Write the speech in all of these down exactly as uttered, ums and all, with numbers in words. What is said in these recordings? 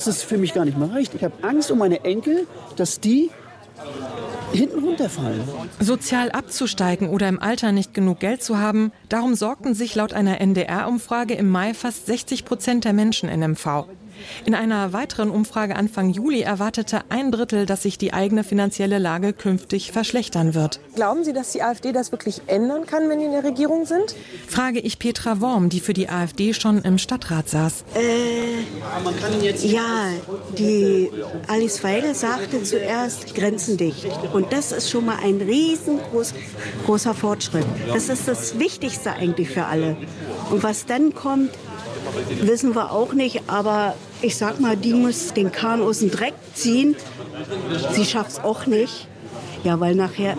es für mich gar nicht mehr reicht. Ich habe Angst um meine Enkel, dass die hinten runterfallen. Sozial abzusteigen oder im Alter nicht genug Geld zu haben, darum sorgten sich laut einer N D R-Umfrage im Mai fast sechzig Prozent der Menschen in M V. In einer weiteren Umfrage Anfang Juli erwartete ein Drittel, dass sich die eigene finanzielle Lage künftig verschlechtern wird. Glauben Sie, dass die AfD das wirklich ändern kann, wenn die in der Regierung sind? Frage ich Petra Worm, die für die AfD schon im Stadtrat saß. Äh, ja, die Alice Weidel sagte zuerst Grenzen dicht. Und das ist schon mal ein riesengroßer Fortschritt. Das ist das Wichtigste eigentlich für alle. Und was dann kommt, wissen wir auch nicht, aber ich sag mal, die muss den Kahn aus dem Dreck ziehen. Sie schafft es auch nicht. Ja, weil nachher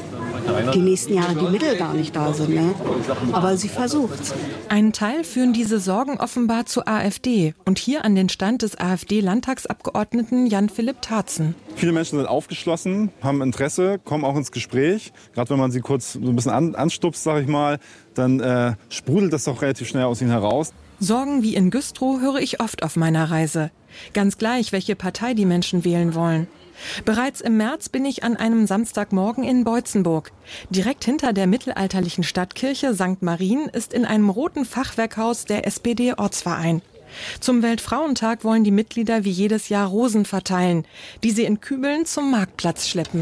die nächsten Jahre die Mittel gar nicht da sind. Ne? Aber sie versucht's. Einen Teil führen diese Sorgen offenbar zur AfD. Und hier an den Stand des AfD-Landtagsabgeordneten Jan-Philipp Tarzen. Viele Menschen sind aufgeschlossen, haben Interesse, kommen auch ins Gespräch. Gerade wenn man sie kurz so ein bisschen an, anstupst, sag ich mal, dann äh, sprudelt das doch relativ schnell aus ihnen heraus. Sorgen wie in Güstrow höre ich oft auf meiner Reise. Ganz gleich, welche Partei die Menschen wählen wollen. Bereits im März bin ich an einem Samstagmorgen in Beutzenburg. Direkt hinter der mittelalterlichen Stadtkirche Sankt Marien ist in einem roten Fachwerkhaus der S P D-Ortsverein. Zum Weltfrauentag wollen die Mitglieder wie jedes Jahr Rosen verteilen, die sie in Kübeln zum Marktplatz schleppen.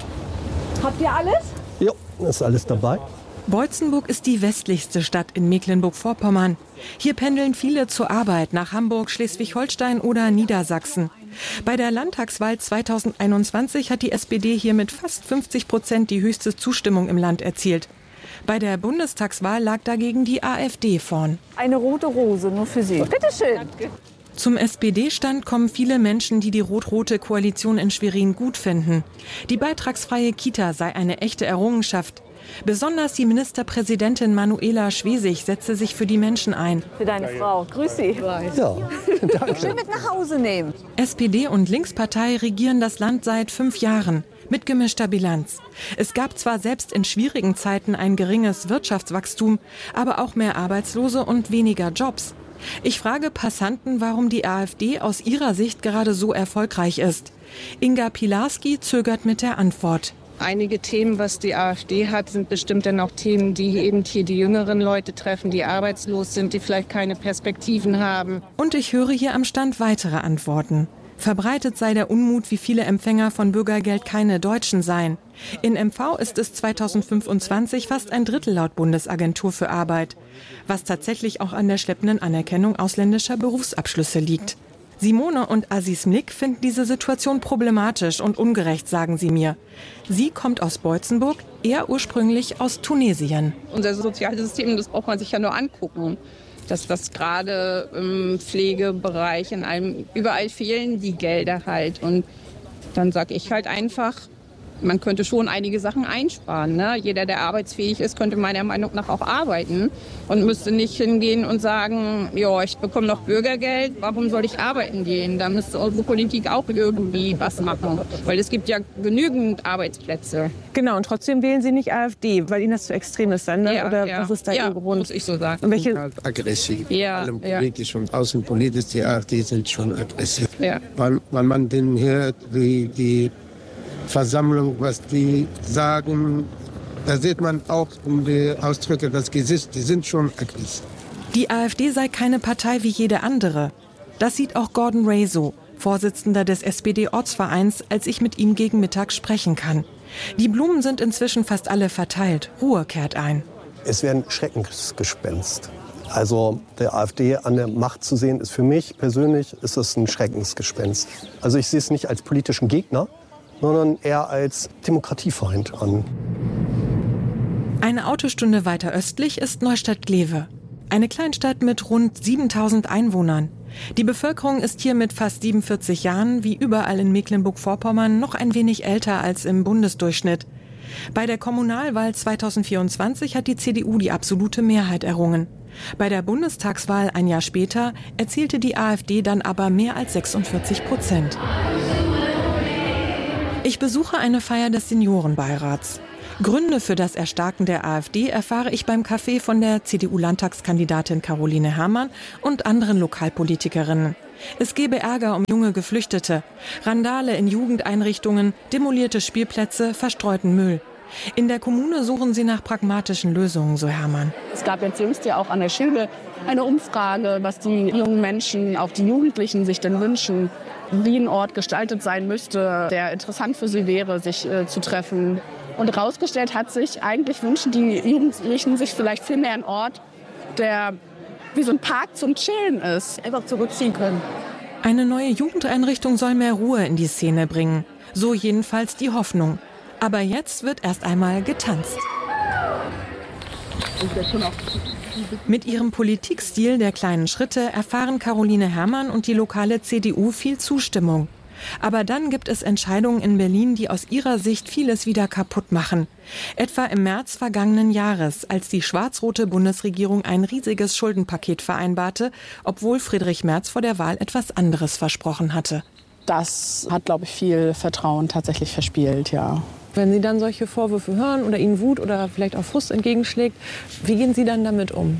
Habt ihr alles? Ja, ist alles dabei. Beutzenburg ist die westlichste Stadt in Mecklenburg-Vorpommern. Hier pendeln viele zur Arbeit nach Hamburg, Schleswig-Holstein oder Niedersachsen. Bei der Landtagswahl zweitausendeinundzwanzig hat die S P D hier mit fast fünfzig Prozent die höchste Zustimmung im Land erzielt. Bei der Bundestagswahl lag dagegen die AfD vorn. Eine rote Rose, nur für Sie. Bitte schön. Zum S P D-Stand kommen viele Menschen, die die rot-rote Koalition in Schwerin gut finden. Die beitragsfreie Kita sei eine echte Errungenschaft. Besonders die Ministerpräsidentin Manuela Schwesig setze sich für die Menschen ein. Für deine Frau. Grüß Sie. Ja, danke. Schön mit nach Hause nehmen. S P D und Linkspartei regieren das Land seit fünf Jahren. Mit gemischter Bilanz. Es gab zwar selbst in schwierigen Zeiten ein geringes Wirtschaftswachstum, aber auch mehr Arbeitslose und weniger Jobs. Ich frage Passanten, warum die AfD aus ihrer Sicht gerade so erfolgreich ist. Inga Pilarski zögert mit der Antwort. Einige Themen, was die AfD hat, sind bestimmt dann auch Themen, die eben hier die jüngeren Leute treffen, die arbeitslos sind, die vielleicht keine Perspektiven haben. Und ich höre hier am Stand weitere Antworten. Verbreitet sei der Unmut, wie viele Empfänger von Bürgergeld keine Deutschen seien. In M V ist es zweitausendfünfundzwanzig fast ein Drittel laut Bundesagentur für Arbeit. Was tatsächlich auch an der schleppenden Anerkennung ausländischer Berufsabschlüsse liegt. Simone und Aziz Mlik finden diese Situation problematisch und ungerecht, sagen sie mir. Sie kommt aus Beutzenburg, er ursprünglich aus Tunesien. Unser soziales System, das braucht man sich ja nur angucken. Dass das gerade im Pflegebereich, in einem, überall fehlen die Gelder halt. Und dann sage ich halt einfach, man könnte schon einige Sachen einsparen. Ne? Jeder, der arbeitsfähig ist, könnte meiner Meinung nach auch arbeiten und müsste nicht hingehen und sagen, ja, ich bekomme noch Bürgergeld, warum soll ich arbeiten gehen? Da müsste unsere Politik auch irgendwie was machen, weil es gibt ja genügend Arbeitsplätze. Genau, und trotzdem wählen Sie nicht AfD, weil Ihnen das zu extrem ist dann, ne? Ja, Oder ja. was ist da ja, Ihr Grund? muss ich so sagen. Und welche Halt aggressiv. Ja, Allem ja. politisch und außenpolitisch, die AfD sind schon aggressiv. Ja. Weil, weil man denen hört, die, die Versammlung, was die sagen, da sieht man auch um die Ausdrücke das Gesicht, die sind schon aggressiv. Die AfD sei keine Partei wie jede andere. Das sieht auch Gordon Ray so, Vorsitzender des S P D-Ortsvereins, als ich mit ihm gegen Mittag sprechen kann. Die Blumen sind inzwischen fast alle verteilt. Ruhe kehrt ein. Es wäre ein Schreckensgespenst. Also der AfD an der Macht zu sehen, ist für mich persönlich ist es ein Schreckensgespenst. Also ich sehe es nicht als politischen Gegner, sondern eher als Demokratiefeind an. Eine Autostunde weiter östlich ist Neustadt-Glewe. Eine Kleinstadt mit rund siebentausend Einwohnern. Die Bevölkerung ist hier mit fast siebenundvierzig Jahren, wie überall in Mecklenburg-Vorpommern, noch ein wenig älter als im Bundesdurchschnitt. Bei der Kommunalwahl zweitausendvierundzwanzig hat die C D U die absolute Mehrheit errungen. Bei der Bundestagswahl ein Jahr später erzielte die AfD dann aber mehr als sechsundvierzig Prozent. Ich besuche eine Feier des Seniorenbeirats. Gründe für das Erstarken der AfD erfahre ich beim Kaffee von der C D U-Landtagskandidatin Caroline Herrmann und anderen Lokalpolitikerinnen. Es gebe Ärger um junge Geflüchtete, Randale in Jugendeinrichtungen, demolierte Spielplätze, verstreuten Müll. In der Kommune suchen sie nach pragmatischen Lösungen, so Hermann. Es gab jetzt jüngst ja auch an der Schilde eine Umfrage, was die jungen Menschen, auch die Jugendlichen sich denn wünschen, wie ein Ort gestaltet sein müsste, der interessant für sie wäre, sich äh, zu treffen. Und herausgestellt hat sich, eigentlich wünschen die Jugendlichen sich vielleicht viel mehr einen Ort, der wie so ein Park zum Chillen ist, einfach zurückziehen können. Eine neue Jugendeinrichtung soll mehr Ruhe in die Szene bringen. So jedenfalls die Hoffnung. Aber jetzt wird erst einmal getanzt. Mit ihrem Politikstil der kleinen Schritte erfahren Caroline Herrmann und die lokale C D U viel Zustimmung. Aber dann gibt es Entscheidungen in Berlin, die aus ihrer Sicht vieles wieder kaputt machen. Etwa im März vergangenen Jahres, als die schwarz-rote Bundesregierung ein riesiges Schuldenpaket vereinbarte, obwohl Friedrich Merz vor der Wahl etwas anderes versprochen hatte. Das hat, glaube ich, viel Vertrauen tatsächlich verspielt, ja. Wenn Sie dann solche Vorwürfe hören oder Ihnen Wut oder vielleicht auch Frust entgegenschlägt, wie gehen Sie dann damit um?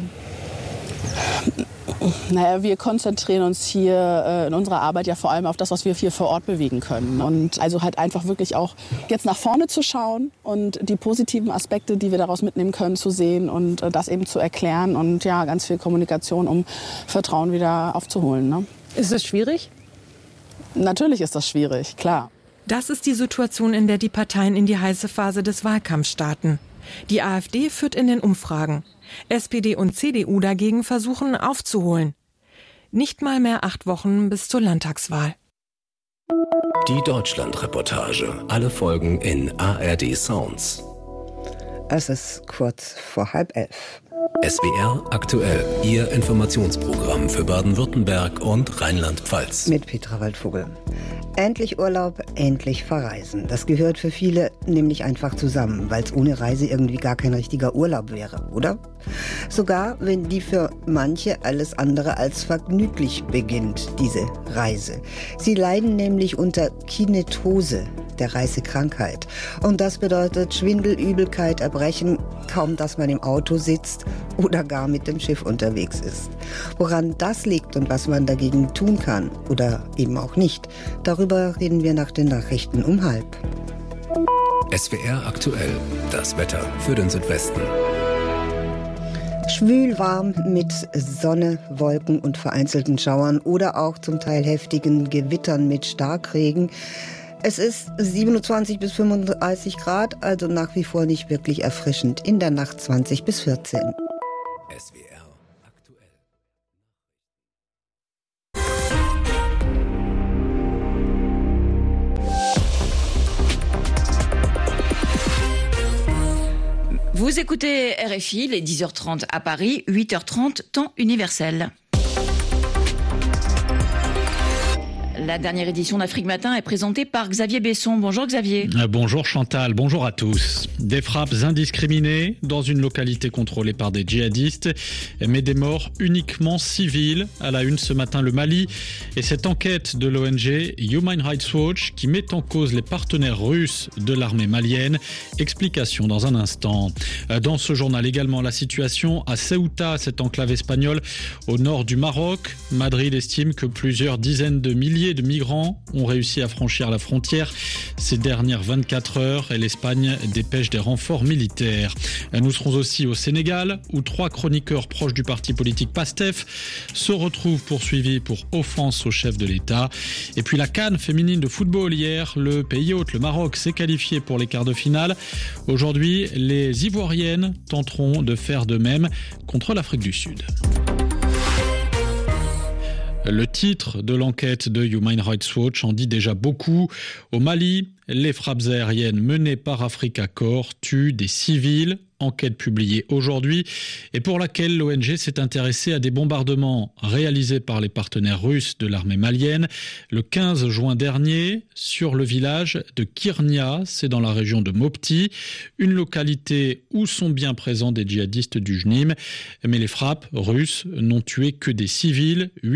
Naja, wir konzentrieren uns hier äh, in unserer Arbeit ja vor allem auf das, was wir hier vor Ort bewegen können. Und also halt einfach wirklich auch jetzt nach vorne zu schauen und die positiven Aspekte, die wir daraus mitnehmen können, zu sehen und äh, das eben zu erklären und ja, ganz viel Kommunikation, um Vertrauen wieder aufzuholen. Ne? Ist das schwierig? Natürlich ist das schwierig, klar. Das ist die Situation, in der die Parteien in die heiße Phase des Wahlkampfs starten. Die AfD führt in den Umfragen. S P D und C D U dagegen versuchen aufzuholen. Nicht mal mehr acht Wochen bis zur Landtagswahl. Die Deutschland-Reportage. Alle Folgen in A R D Sounds. Es ist kurz vor halb elf. S W R aktuell. Ihr Informationsprogramm für Baden-Württemberg und Rheinland-Pfalz. Mit Petra Waldvogel. Endlich Urlaub, endlich verreisen. Das gehört für viele nämlich einfach zusammen, weil es ohne Reise irgendwie gar kein richtiger Urlaub wäre, oder? Sogar wenn die für manche alles andere als vergnüglich beginnt, diese Reise. Sie leiden nämlich unter Kinetose, der Reisekrankheit. Und das bedeutet Schwindel, Übelkeit, Erbrechen, kaum dass man im Auto sitzt oder gar mit dem Schiff unterwegs ist. Woran das liegt und was man dagegen tun kann oder eben auch nicht, darüber reden wir nach den Nachrichten um halb. S W R aktuell. Das Wetter für den Südwesten. Schwül warm mit Sonne, Wolken und vereinzelten Schauern oder auch zum Teil heftigen Gewittern mit Starkregen. Es ist siebenundzwanzig bis fünfunddreißig Grad, also nach wie vor nicht wirklich erfrischend. In der Nacht zwanzig bis vierzehn. S W R aktuell. Vous écoutez R F I, les dix heures trente à Paris, huit heures trente, temps universel. La dernière édition d'Afrique Matin est présentée par Xavier Besson. Bonjour Xavier. Bonjour Chantal, bonjour à tous. Des frappes indiscriminées dans une localité contrôlée par des djihadistes, mais des morts uniquement civiles. À la une ce matin, le Mali et cette enquête de l'O N G Human Rights Watch qui met en cause les partenaires russes de l'armée malienne. Explication dans un instant. Dans ce journal également, la situation à Ceuta, cette enclave espagnole au nord du Maroc. Madrid estime que plusieurs dizaines de milliers de migrants ont réussi à franchir la frontière ces dernières vingt-quatre heures et l'Espagne dépêche des renforts militaires. Nous serons aussi au Sénégal où trois chroniqueurs proches du parti politique PASTEF se retrouvent poursuivis pour offense au chef de l'État. Et puis la CAN féminine de football hier, le pays hôte, le Maroc, s'est qualifié pour les quarts de finale. Aujourd'hui, les Ivoiriennes tenteront de faire de même contre l'Afrique du Sud. Le titre de l'enquête de Human Rights Watch en dit déjà beaucoup. Au Mali, les frappes aériennes menées par Africa Corps tuent des civils. Enquête publiée aujourd'hui et pour laquelle l'O N G s'est intéressée à des bombardements réalisés par les partenaires russes de l'armée malienne le quinze juin dernier sur le village de Kirnia, c'est dans la région de Mopti, une localité où sont bien présents des djihadistes du J N I M. Mais les frappes russes n'ont tué que des civils, huit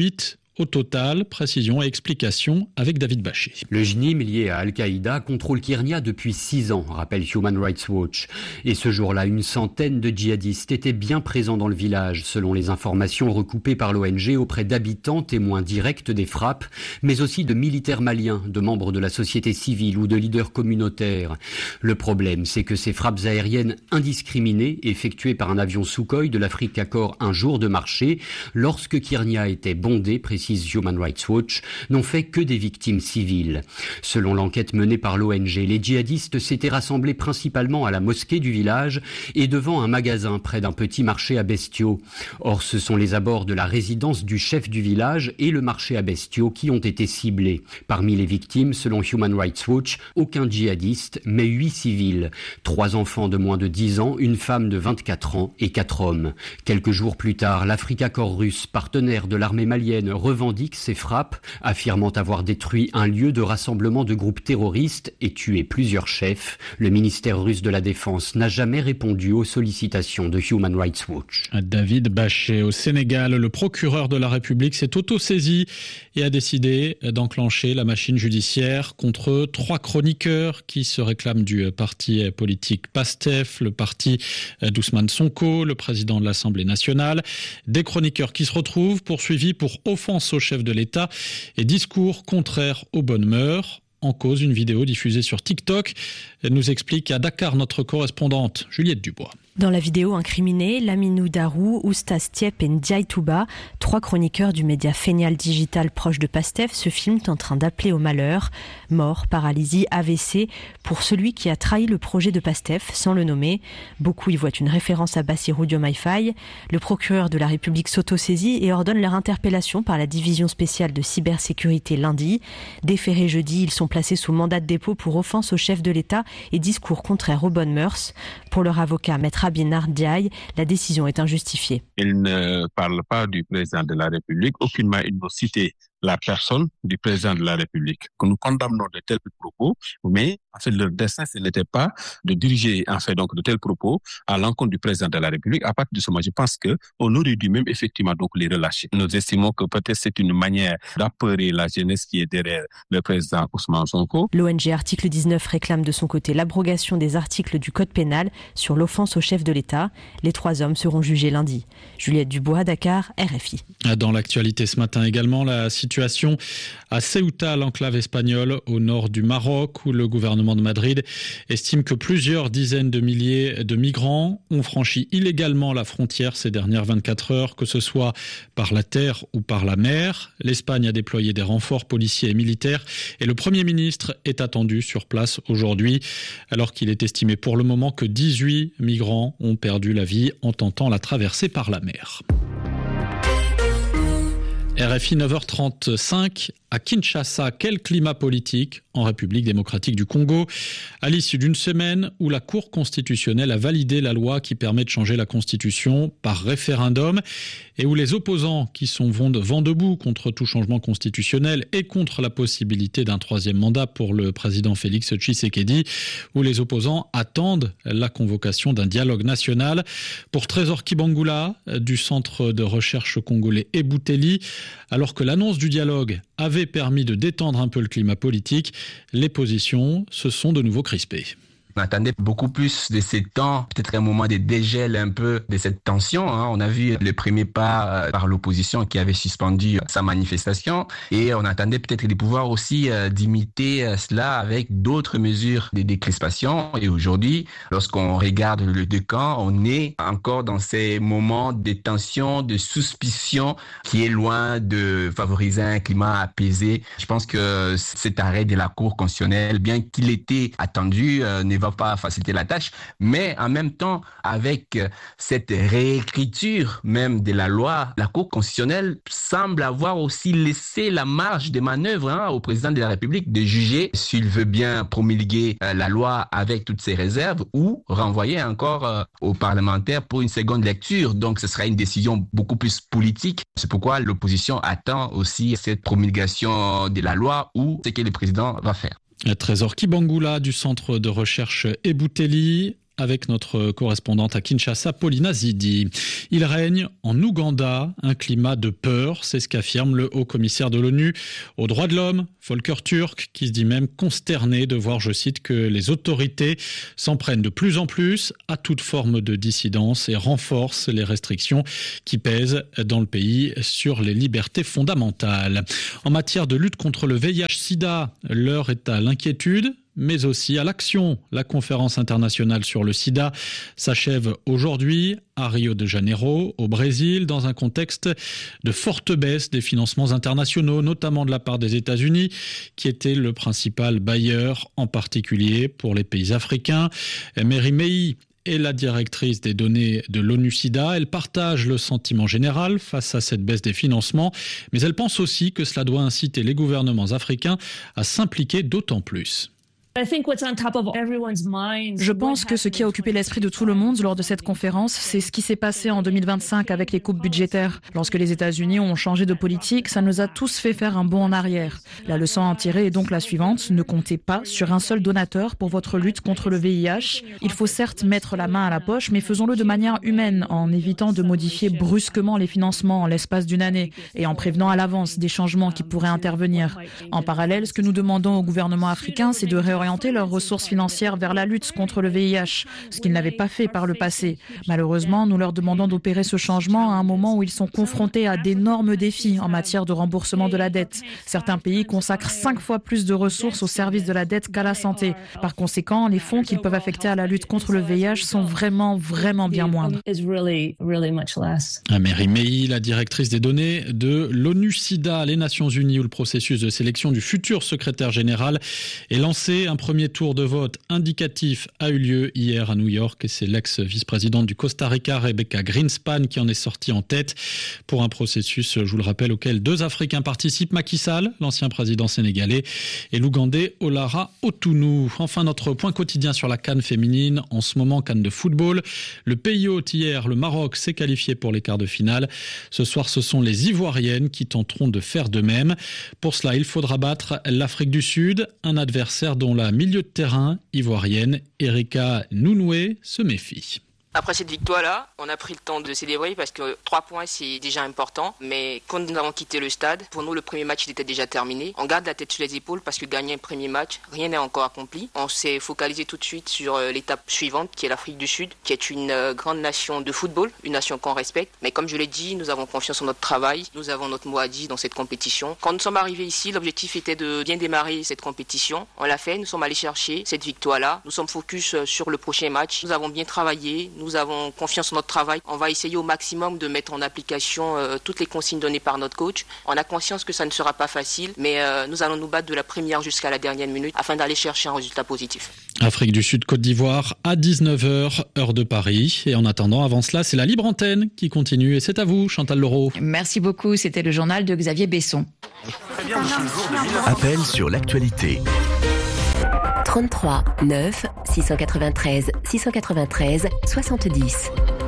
au total. Précision et explication avec David Bachet. Le J N I M lié à Al-Qaïda contrôle Kyrenia depuis six ans, rappelle Human Rights Watch. Et ce jour-là, une centaine de djihadistes étaient bien présents dans le village, selon les informations recoupées par l'O N G auprès d'habitants témoins directs des frappes, mais aussi de militaires maliens, de membres de la société civile ou de leaders communautaires. Le problème, c'est que ces frappes aériennes indiscriminées, effectuées par un avion Sukhoi de l'Afrique Accord un jour de marché, lorsque Kyrenia était bondé, précise Human Rights Watch, n'ont fait que des victimes civiles. Selon l'enquête menée par l'O N G, les djihadistes s'étaient rassemblés principalement à la mosquée du village et devant un magasin près d'un petit marché à bestiaux. Or, ce sont les abords de la résidence du chef du village et le marché à bestiaux qui ont été ciblés. Parmi les victimes, selon Human Rights Watch, aucun djihadiste, mais huit civils. Trois enfants de moins de dix ans, une femme de vingt-quatre ans et quatre hommes. Quelques jours plus tard, l'Afrique Accord russe, partenaire de l'armée malienne, revendique ces frappes, affirmant avoir détruit un lieu de rassemblement de groupes terroristes et tué plusieurs chefs. Le ministère russe de la Défense n'a jamais répondu aux sollicitations de Human Rights Watch. David Bachet. Au Sénégal, le procureur de la République s'est autosaisi et a décidé d'enclencher la machine judiciaire contre trois chroniqueurs qui se réclament du parti politique PASTEF, le parti d'Ousmane Sonko, le président de l'Assemblée nationale. Des chroniqueurs qui se retrouvent poursuivis pour offense au chef de l'État et discours contraires aux bonnes mœurs. En cause, une vidéo diffusée sur TikTok. Elle nous explique à Dakar notre correspondante Juliette Dubois. Dans la vidéo incriminée, Laminou Darou, Oustaz Tiep et Ndiaye Touba, trois chroniqueurs du média Fénial Digital proche de PASTEF, se filment en train d'appeler au malheur. Mort, paralysie, A V C, pour celui qui a trahi le projet de PASTEF, sans le nommer. Beaucoup y voient une référence à Bassirou Diomaye Faye. Le procureur de la République s'autosaisit et ordonne leur interpellation par la division spéciale de cybersécurité lundi. Déférés jeudi, ils sont placés sous mandat de dépôt pour offense au chef de l'État et discours contraires aux bonnes mœurs. Pour leur avocat, Maître Abinar Diaye, la décision est injustifiée. Il ne parle pas du président de la République, aucunement il ne cite la personne du président de la République. Que nous condamnons de tels propos, mais en fait leur dessein ce n'était pas de diriger en fait donc de tels propos à l'encontre du président de la République. À partir de ce moment, je pense que on aurait dû même effectivement donc les relâcher. Nous estimons que peut-être c'est une manière d'apeurer la jeunesse qui est derrière le président Ousmane Sonko. L'O N G Article dix-neuf réclame de son côté l'abrogation des articles du Code pénal sur l'offense au chef de l'État. Les trois hommes seront jugés lundi. Juliette Dubois, Dakar, R F I. Dans l'actualité ce matin également, la situation à Ceuta, l'enclave espagnole au nord du Maroc, où le gouvernement de Madrid estime que plusieurs dizaines de milliers de migrants ont franchi illégalement la frontière ces dernières vingt-quatre heures, que ce soit par la terre ou par la mer. L'Espagne a déployé des renforts policiers et militaires et le Premier ministre est attendu sur place aujourd'hui, alors qu'il est estimé pour le moment que dix-huit migrants ont perdu la vie en tentant la traversée par la mer. R F I neuf heures trente-cinq, à Kinshasa, quel climat politique en République démocratique du Congo, à l'issue d'une semaine où la Cour constitutionnelle a validé la loi qui permet de changer la Constitution par référendum et où les opposants qui sont vent debout contre tout changement constitutionnel et contre la possibilité d'un troisième mandat pour le président Félix Tshisekedi, où les opposants attendent la convocation d'un dialogue national. Pour Trésor Kibangula du centre de recherche congolais Ebouteli, alors que l'annonce du dialogue avait permis de détendre un peu le climat politique, les positions se sont de nouveau crispées. On attendait beaucoup plus de ces temps, peut-être un moment de dégel un peu de cette tension. Hein. On a vu le premier pas par l'opposition qui avait suspendu sa manifestation et on attendait peut-être de pouvoir aussi euh, d'imiter cela avec d'autres mesures de décrispation. Et aujourd'hui, lorsqu'on regarde le deux camps, on est encore dans ces moments de tension, de suspicion qui est loin de favoriser un climat apaisé. Je pense que cet arrêt de la Cour constitutionnelle, bien qu'il était attendu, euh, ne va pas faciliter la tâche, mais en même temps, avec cette réécriture même de la loi, la Cour constitutionnelle semble avoir aussi laissé la marge de manœuvre hein, au président de la République de juger s'il veut bien promulguer euh, la loi avec toutes ses réserves ou renvoyer encore euh, aux parlementaires pour une seconde lecture. Donc, ce sera une décision beaucoup plus politique. C'est pourquoi l'opposition attend aussi cette promulgation de la loi ou ce que le président va faire. Trésor Kibangula du centre de recherche Ebouteli. avec notre correspondante à Kinshasa, Paulina Zidi. Il règne en Ouganda un climat de peur, c'est ce qu'affirme le haut-commissaire de l'ONU aux droits de l'homme, Volker Turk, qui se dit même consterné de voir, je cite, que les autorités s'en prennent de plus en plus à toute forme de dissidence et renforcent les restrictions qui pèsent dans le pays sur les libertés fondamentales. En matière de lutte contre le V I H sida, l'heure est à l'inquiétude, mais aussi à l'action. La conférence internationale sur le sida s'achève aujourd'hui à Rio de Janeiro, au Brésil, dans un contexte de forte baisse des financements internationaux, notamment de la part des États-Unis, qui étaient le principal bailleur, en particulier pour les pays africains. Mary May est la directrice des données de l'ONU-SIDA. Elle partage le sentiment général face à cette baisse des financements, mais elle pense aussi que cela doit inciter les gouvernements africains à s'impliquer d'autant plus. Je pense que ce qui a occupé l'esprit de tout le monde lors de cette conférence, c'est ce qui s'est passé en deux mille vingt-cinq avec les coupes budgétaires. Lorsque les États-Unis ont changé de politique, ça nous a tous fait faire un bond en arrière. La leçon à en tirer est donc la suivante. Ne comptez pas sur un seul donateur pour votre lutte contre le V I H. Il faut certes mettre la main à la poche, mais faisons-le de manière humaine, en évitant de modifier brusquement les financements en l'espace d'une année et en prévenant à l'avance des changements qui pourraient intervenir. En parallèle, ce que nous demandons au gouvernement africain, c'est de réorienter leurs ressources financières vers la lutte contre le V I H, ce qu'ils n'avaient pas fait par le passé. Malheureusement, nous leur demandons d'opérer ce changement à un moment où ils sont confrontés à d'énormes défis en matière de remboursement de la dette. Certains pays consacrent cinq fois plus de ressources au service de la dette qu'à la santé. Par conséquent, les fonds qu'ils peuvent affecter à la lutte contre le V I H sont vraiment, vraiment bien moindres. Mary May, la directrice des données de l'ONU-SIDA, les Nations Unies, où le processus de sélection du futur secrétaire général est lancé. Un premier tour de vote indicatif a eu lieu hier à New York et c'est l'ex-vice-présidente du Costa Rica, Rebecca Greenspan, qui en est sortie en tête pour un processus, je vous le rappelle, auquel deux Africains participent, Macky Sall, l'ancien président sénégalais, et l'Ougandais Olara Otunu. Enfin, notre point quotidien sur la CAN féminine, en ce moment CAN de football. Le pays hôte hier, le Maroc, s'est qualifié pour les quarts de finale. Ce soir, ce sont les Ivoiriennes qui tenteront de faire de même. Pour cela, il faudra battre l'Afrique du Sud, un adversaire dont la milieu de terrain ivoirienne Erika Nounoué se méfie. Après cette victoire-là, on a pris le temps de célébrer parce que trois points, c'est déjà important. Mais quand nous avons quitté le stade, pour nous, le premier match était déjà terminé. On garde la tête sur les épaules parce que gagner un premier match, rien n'est encore accompli. On s'est focalisé tout de suite sur l'étape suivante, qui est l'Afrique du Sud, qui est une grande nation de football, une nation qu'on respecte. Mais comme je l'ai dit, nous avons confiance en notre travail. Nous avons notre mot à dire dans cette compétition. Quand nous sommes arrivés ici, l'objectif était de bien démarrer cette compétition. On l'a fait, nous sommes allés chercher cette victoire-là. Nous sommes focus sur le prochain match. Nous avons bien travaillé. Nous avons confiance en notre travail. On va essayer au maximum de mettre en application euh, toutes les consignes données par notre coach. On a conscience que ça ne sera pas facile, mais euh, nous allons nous battre de la première jusqu'à la dernière minute afin d'aller chercher un résultat positif. Afrique du Sud, Côte d'Ivoire à dix-neuf heures, heure de Paris. Et en attendant, avant cela, c'est la libre antenne qui continue. Et c'est à vous, Chantal Leroux. Merci beaucoup. C'était le journal de Xavier Besson. Appel sur l'actualité. trente-trois neuf six cent quatre-vingt-treize six cent quatre-vingt-treize soixante-dix.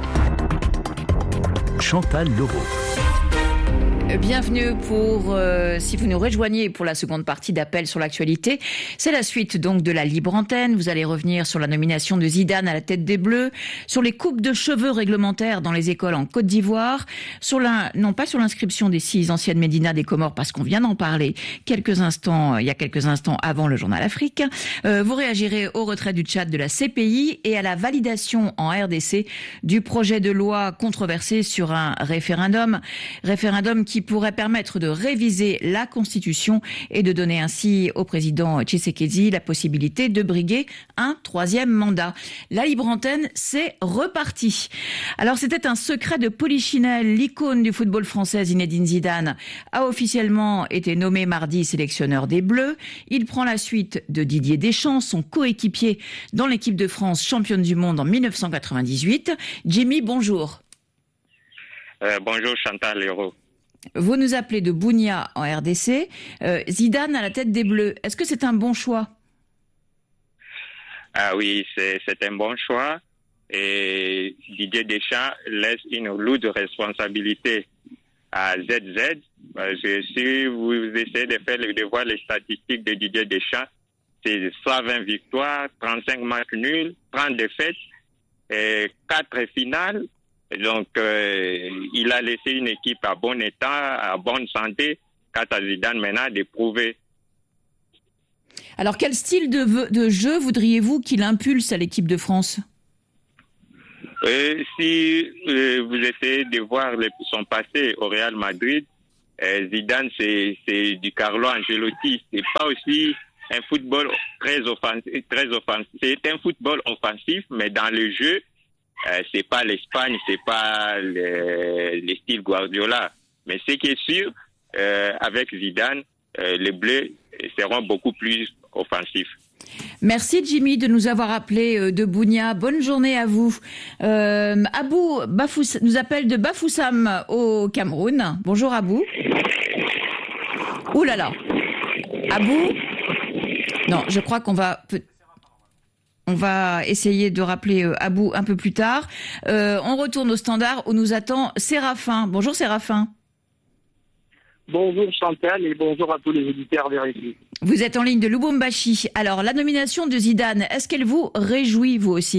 Chantal Leroux. Bienvenue pour, euh, si vous nous rejoignez pour la seconde partie d'Appel sur l'actualité. C'est la suite donc de la libre antenne. Vous allez revenir sur la nomination de Zidane à la tête des Bleus, sur les coupes de cheveux réglementaires dans les écoles en Côte d'Ivoire, sur la, non pas sur l'inscription des six anciennes médinas des Comores parce qu'on vient d'en parler quelques instants, il y a quelques instants avant le journal Afrique. Euh, vous réagirez au retrait du Tchad de la C P I et à la validation en R D C du projet de loi controversé sur un référendum, référendum qui pourrait permettre de réviser la Constitution et de donner ainsi au président Tshisekedi la possibilité de briguer un troisième mandat. La libre antenne, c'est reparti. Alors c'était un secret de Polichinelle, l'icône du football français Zinedine Zidane a officiellement été nommé mardi sélectionneur des Bleus. Il prend la suite de Didier Deschamps, son coéquipier dans l'équipe de France championne du monde en mille neuf cent quatre-vingt-dix-huit. Jimmy, bonjour. Euh, bonjour Chantal Leroux. Vous nous appelez de Bounia en R D C. Euh, Zidane à la tête des Bleus. Est-ce que c'est un bon choix? Ah oui, c'est, c'est un bon choix. Et Didier Deschamps laisse une lourde responsabilité à Z Z. Parce que si vous essayez de, faire, de voir les statistiques de Didier Deschamps, c'est cent vingt victoires, trente-cinq matchs nuls, trente défaites. et quatre finales. Donc, euh, il a laissé une équipe à bon état, à bonne santé. Quant à Zidane, maintenant, de prouver. Alors, quel style de, de jeu voudriez-vous qu'il impulse à l'équipe de France ? euh, Si euh, vous essayez de voir le, son passé au Real Madrid, euh, Zidane, c'est, c'est du Carlo Ancelotti. C'est pas aussi un football très offensif, très offensif. C'est un football offensif, mais dans le jeu, euh, c'est pas l'Espagne, c'est pas le, le style Guardiola. Mais ce qui est sûr, euh, avec Zidane, euh, les Bleus seront beaucoup plus offensifs. Merci Jimmy de nous avoir appelé de Bunia. Bonne journée à vous. Euh, Abou Bafous nous appelle de Bafoussam au Cameroun. Bonjour Abou. Ouh là là. Abou. Non, je crois qu'on va... On va essayer de rappeler Abou un peu plus tard. Euh, on retourne au standard où nous attend Séraphin. Bonjour Séraphin. Bonjour Chantal et bonjour à tous les auditeurs de R F I. Vous êtes en ligne de Lubumbashi. Alors, la nomination de Zidane, est-ce qu'elle vous réjouit, vous aussi ?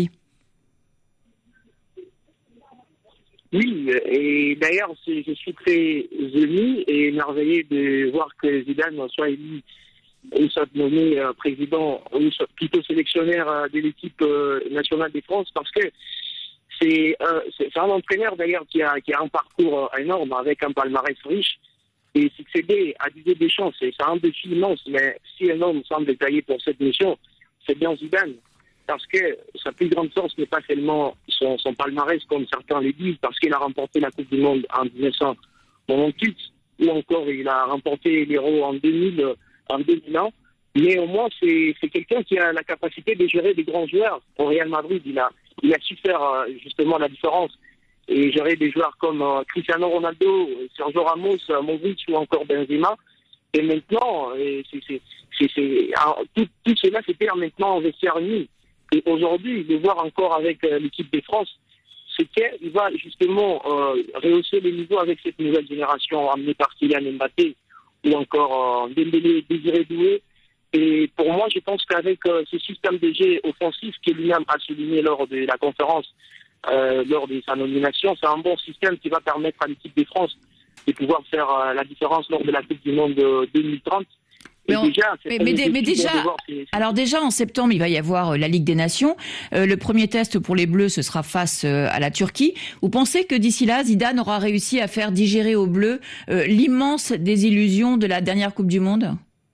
Oui, et d'ailleurs, je suis très ému et émerveillé de voir que Zidane soit élu ou soit nommé euh, président ou soit plutôt sélectionneur euh, de l'équipe euh, nationale de France, parce que c'est, euh, c'est, c'est un entraîneur d'ailleurs qui a, qui a un parcours euh, énorme avec un palmarès riche. Et succéder à Didier Deschamps, c'est, c'est un défi immense, mais si un homme semble taillé pour cette mission, c'est bien Zidane. Parce que sa plus grande force n'est pas seulement son, son palmarès, comme certains le disent, parce qu'il a remporté la Coupe du Monde en dix-neuf cent quatre-vingt-huit, ou encore il a remporté l'Euro en deux mille, en deux mille un. Mais au moins, c'est, c'est quelqu'un qui a la capacité de gérer des grands joueurs. Au Real Madrid, il a, il a su faire justement la différence et gérer des joueurs comme euh, Cristiano Ronaldo, Sergio Ramos, euh, Modric ou encore Benzema. Et maintenant, et c'est, c'est, c'est, c'est, alors, tout, tout cela, c'était maintenant en vestiaire uni. Et aujourd'hui, de voir encore avec euh, l'équipe de France, c'est qu'il va justement euh, rehausser les niveaux avec cette nouvelle génération amenée par Kylian Mbappé ou encore euh, Dembélé, Désiré Doué. Et pour moi, je pense qu'avec euh, ce système de jeu offensif que lui-même a souligné lors de la conférence, Euh, lors de sa nomination, c'est un bon système qui va permettre à l'équipe de France de pouvoir faire euh, la différence lors de la Coupe du Monde de deux mille trente. Mais, on, déjà, mais, mais, mais déjà, ces... alors déjà en septembre, il va y avoir la Ligue des Nations. Euh, le premier test pour les Bleus, ce sera face euh, à la Turquie. Vous pensez que d'ici là, Zidane aura réussi à faire digérer aux Bleus euh, l'immense désillusion de la dernière Coupe du Monde ?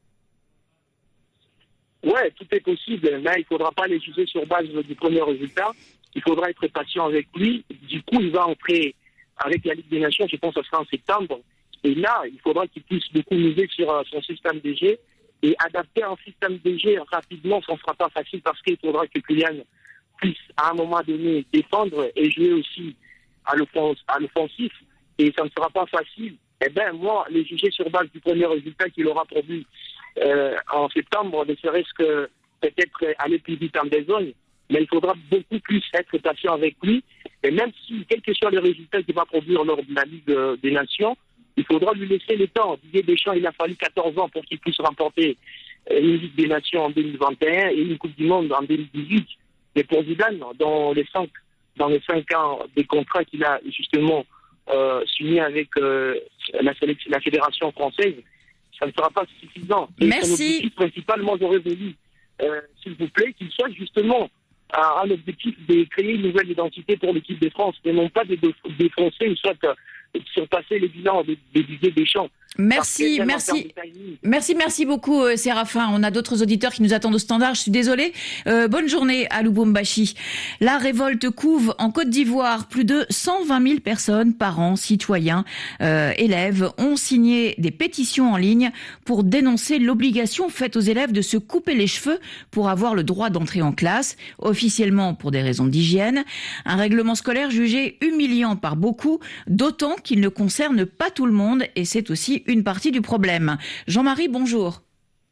Ouais, tout est possible, mais il ne faudra pas les juger sur base du premier résultat. Il faudra être patient avec lui. Du coup, il va entrer avec la Ligue des Nations, je pense que ce sera en septembre. Et là, il faudra qu'il puisse beaucoup miser sur uh, son système de jeu et adapter un système de jeu rapidement. Ça ne sera pas facile parce qu'il faudra que Kylian puisse, à un moment donné, défendre et jouer aussi à, l'offens- à l'offensif. Et ça ne sera pas facile. Eh bien, moi, les juger sur base du premier résultat qu'il aura produit euh, en septembre, ne serait-ce que peut-être aller plus vite en besogne. Mais il faudra beaucoup plus être patient avec lui. Et même si, quel que soit le résultat qu'il va produire lors de la Ligue des Nations, il faudra lui laisser le temps. Didier Deschamps, il a fallu quatorze ans pour qu'il puisse remporter une Ligue des Nations en deux mille vingt et un et une Coupe du Monde en deux mille dix-huit. Mais pour Zidane, dans les cinq, dans les cinq ans des contrats qu'il a justement euh, signés avec euh, la, la Fédération française, ça ne sera pas suffisant. Et Merci. Son objectif principal, moi j'aurais voulu, euh, s'il vous plaît, qu'il soit justement à un objectif de créer une nouvelle identité pour l'équipe de France et non pas de défoncer ou soit de surpasser les bilans de, de Didier Deschamps. Merci, merci. Merci, merci beaucoup, euh, Séraphin. On a d'autres auditeurs qui nous attendent au standard. Je suis désolée. Euh, bonne journée à Lubumbashi. La révolte couve en Côte d'Ivoire. Plus de cent vingt mille personnes, parents, citoyens, euh, élèves, ont signé des pétitions en ligne pour dénoncer l'obligation faite aux élèves de se couper les cheveux pour avoir le droit d'entrer en classe, officiellement pour des raisons d'hygiène. Un règlement scolaire jugé humiliant par beaucoup, d'autant qu'il ne concerne pas tout le monde et c'est aussi une partie du problème. Jean-Marie, bonjour.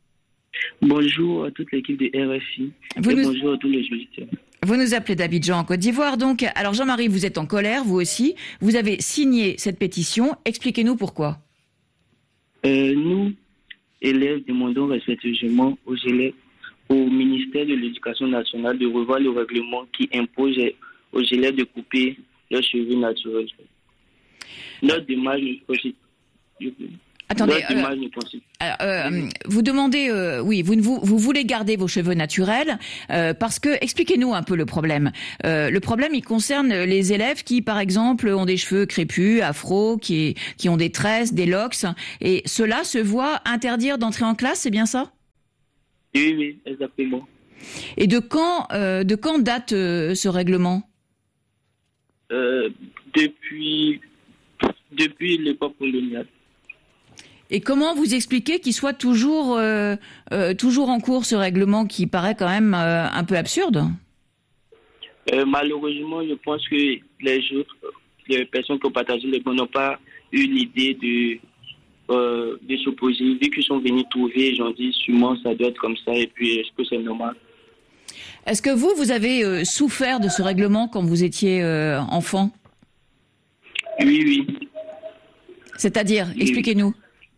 Bonjour à toute l'équipe de R F I vous et nous... bonjour à tous les auditeurs. Vous nous appelez d'Abidjan en Côte d'Ivoire, donc. Alors Jean-Marie, vous êtes en colère, vous aussi. Vous avez signé cette pétition. Expliquez-nous pourquoi. Euh, nous, élèves, demandons respectueusement aux élèves, au ministère de l'Éducation nationale de revoir le règlement qui impose aux élèves de couper leurs cheveux naturels. Leur démarche ne consiste. Attendez, Leur démarche ne consiste. Alors, euh, vous demandez, euh, oui, vous, vous, vous voulez garder vos cheveux naturels euh, parce que, expliquez-nous un peu le problème. Euh, le problème, il concerne les élèves qui, par exemple, ont des cheveux crépus, afro, qui, qui ont des tresses, des locks, et ceux-là se voient interdire d'entrer en classe, c'est bien ça? Oui, oui, exactement. Et de quand, euh, de quand date euh, ce règlement? euh, Depuis, depuis l'époque coloniale. Et comment vous expliquez qu'il soit toujours, euh, euh, toujours en cours, ce règlement qui paraît quand même euh, un peu absurde? euh, Malheureusement, je pense que les autres, les personnes qui ont partagé les bons n'ont pas eu l'idée de, euh, de s'opposer. Vu qu'ils sont venus trouver, ils ont dit sûrement ça doit être comme ça, et puis est-ce que c'est normal? Est-ce que vous, vous avez euh, souffert de ce règlement quand vous étiez euh, enfant? Oui, oui. C'est-à-dire, oui. Expliquez-nous.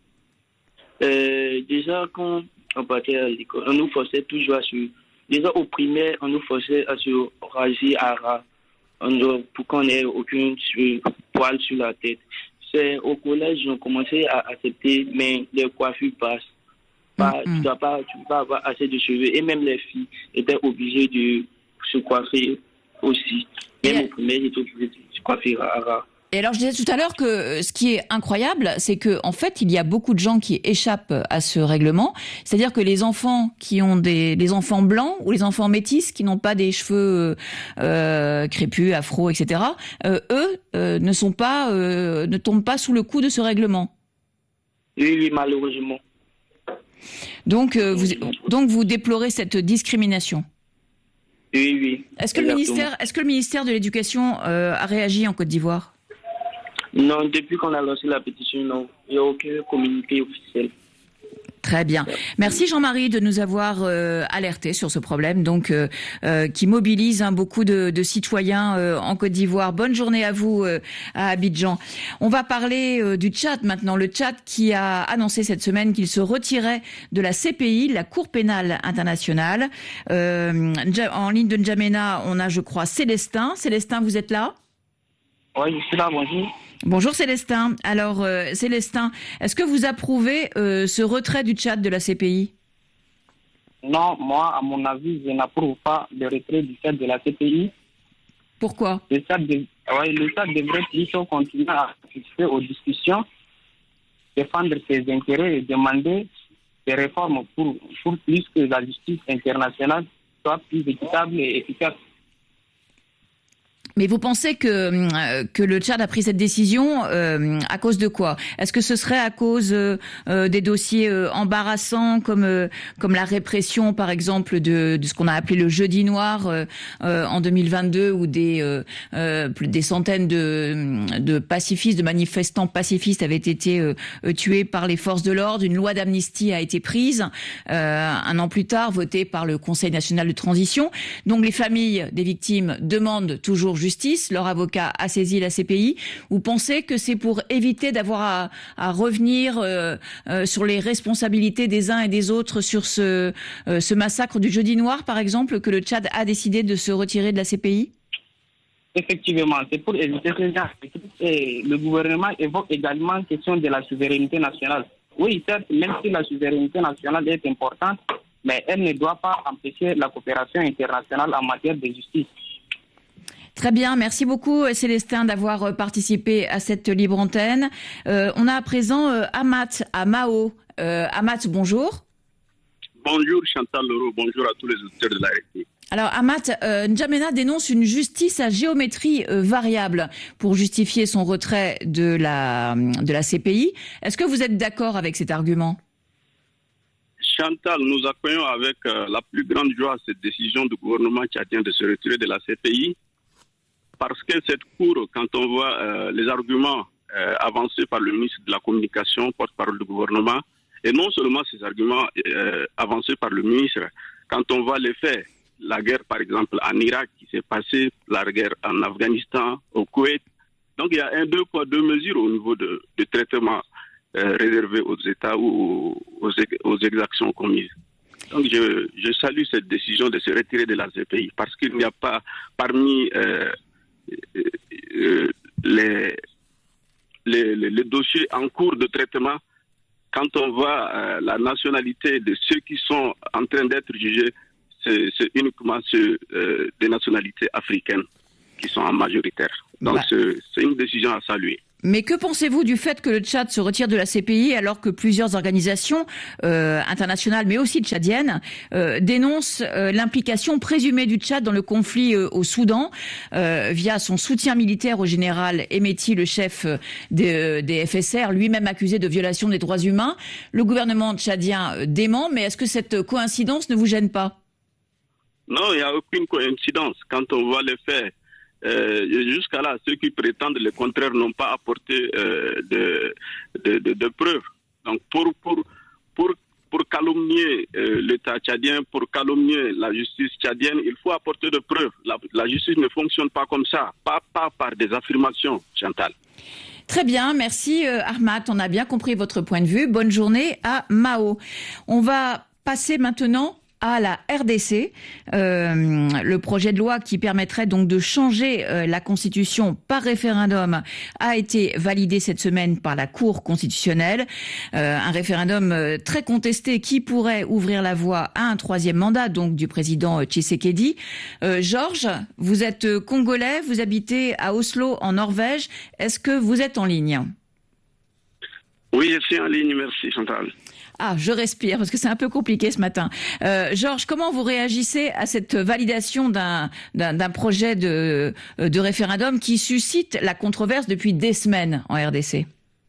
Euh, déjà, quand on partait à l'école, on nous forçait toujours à se... Déjà, au primaire, on nous forçait à se raser à ras on, pour qu'on n'ait aucune poil sur la tête. C'est au collège, on commençait à accepter, mais les coiffures passent. Pas, mm-hmm. Tu ne dois pas, tu peux pas avoir assez de cheveux. Et même les filles étaient obligées de se coiffer aussi. Même yeah. au primaire, ils étaient obligés de se coiffer à ras. Et alors, je disais tout à l'heure que ce qui est incroyable, c'est que en fait, il y a beaucoup de gens qui échappent à ce règlement. C'est-à-dire que les enfants qui ont des, les enfants blancs ou les enfants métis qui n'ont pas des cheveux euh, crépus, afro, et cetera. Euh, eux euh, ne sont pas, euh, ne tombent pas sous le coup de ce règlement. Oui, oui, malheureusement. Donc, euh, vous, donc, vous déplorez cette discrimination. Oui, oui. Est-ce que le ministère, est-ce que le ministère de l'Éducation euh, a réagi en Côte d'Ivoire? Non, depuis qu'on a lancé la pétition, non. Il n'y a aucun communiqué officiel. Très bien. Merci Jean-Marie de nous avoir euh, alertés sur ce problème, donc euh, euh, qui mobilise hein, beaucoup de, de citoyens euh, en Côte d'Ivoire. Bonne journée à vous euh, à Abidjan. On va parler euh, du Tchad maintenant. Le Tchad qui a annoncé cette semaine qu'il se retirait de la C P I, la Cour pénale internationale. Euh, en ligne de N'Djamena, on a, je crois, Célestin. Célestin, vous êtes là? Oui, je suis là. Bonjour. Bonjour Célestin. Alors euh, Célestin, est-ce que vous approuvez euh, ce retrait du Tchad de la C P I? Non, moi, à mon avis, je n'approuve pas le retrait du Tchad de la C P I. Pourquoi? Le Tchad, de... ouais, le Tchad devrait plutôt continuer à participer aux discussions, défendre ses intérêts et demander des réformes pour, pour plus que la justice internationale soit plus équitable et efficace. Mais vous pensez que, euh, que le Tchad a pris cette décision euh, à cause de quoi? Est-ce que ce serait à cause euh, des dossiers euh, embarrassants comme, euh, comme la répression, par exemple, de, de ce qu'on a appelé le jeudi noir euh, euh, en deux mille vingt-deux, où des, euh, euh, des centaines de, de pacifistes, de manifestants pacifistes avaient été euh, tués par les forces de l'ordre? Une loi d'amnistie a été prise euh, un an plus tard, votée par le Conseil national de transition. Donc les familles des victimes demandent toujours justice, leur avocat a saisi la C P I. Vous pensez que c'est pour éviter d'avoir à, à revenir euh, euh, sur les responsabilités des uns et des autres sur ce, euh, ce massacre du jeudi noir, par exemple, que le Tchad a décidé de se retirer de la C P I? Effectivement, c'est pour éviter ce genre. Et le gouvernement évoque également la question de la souveraineté nationale. Oui, certes, même si la souveraineté nationale est importante, mais elle ne doit pas empêcher la coopération internationale en matière de justice. Très bien, merci beaucoup Célestin d'avoir participé à cette libre antenne. Euh, on a à présent euh, Amat à Mao. Euh, Amat, bonjour. Bonjour Chantal Leroux, bonjour à tous les auditeurs de la R T. Alors Amat, euh, N'Djamena dénonce une justice à géométrie euh, variable pour justifier son retrait de la, de la C P I. Est-ce que vous êtes d'accord avec cet argument? Chantal, nous accueillons avec euh, la plus grande joie cette décision du gouvernement tchadien de se retirer de la C P I. Parce que cette cour, quand on voit euh, les arguments euh, avancés par le ministre de la Communication, porte-parole du gouvernement, et non seulement ces arguments euh, avancés par le ministre, quand on voit les faits, la guerre par exemple en Irak qui s'est passée, la guerre en Afghanistan, au Koweït, donc il y a un deux poids deux mesures au niveau de, de traitement euh, réservé aux États ou aux, aux exactions commises. Donc je, je salue cette décision de se retirer de la C P I parce qu'il n'y a pas parmi euh, euh, les, les, les, les dossiers en cours de traitement, quand on voit euh, la nationalité de ceux qui sont en train d'être jugés, c'est, c'est uniquement ceux euh, des nationalités africaines qui sont en majoritaire. Donc bah. c'est, c'est une décision à saluer. Mais que pensez-vous du fait que le Tchad se retire de la C P I alors que plusieurs organisations euh, internationales, mais aussi tchadiennes, euh, dénoncent euh, l'implication présumée du Tchad dans le conflit euh, au Soudan euh, via son soutien militaire au général Hemeti, le chef des, des F S R, lui-même accusé de violation des droits humains. Le gouvernement tchadien euh, dément, mais est-ce que cette coïncidence ne vous gêne pas? Non, il n'y a aucune coïncidence. Quand on voit les faits, Euh, jusqu'à là, ceux qui prétendent le contraire n'ont pas apporté euh, de, de, de, de preuves. Donc, pour, pour, pour, pour calomnier euh, l'État tchadien, pour calomnier la justice tchadienne, il faut apporter de preuves. La, la justice ne fonctionne pas comme ça, pas, pas par des affirmations, Chantal. Très bien, merci euh, Ahmad, on a bien compris votre point de vue. Bonne journée à Mao. On va passer maintenant à la R D C, euh, le projet de loi qui permettrait donc de changer euh, la Constitution par référendum a été validé cette semaine par la Cour constitutionnelle. Euh, un référendum euh, très contesté qui pourrait ouvrir la voie à un troisième mandat donc du président Tshisekedi. Euh, Georges, vous êtes congolais, vous habitez à Oslo en Norvège. Est-ce que vous êtes en ligne? Oui, je suis en ligne, merci Chantal. Ah, je respire parce que c'est un peu compliqué ce matin. Euh, Georges, comment vous réagissez à cette validation d'un, d'un, d'un projet de, de référendum qui suscite la controverse depuis des semaines en R D C?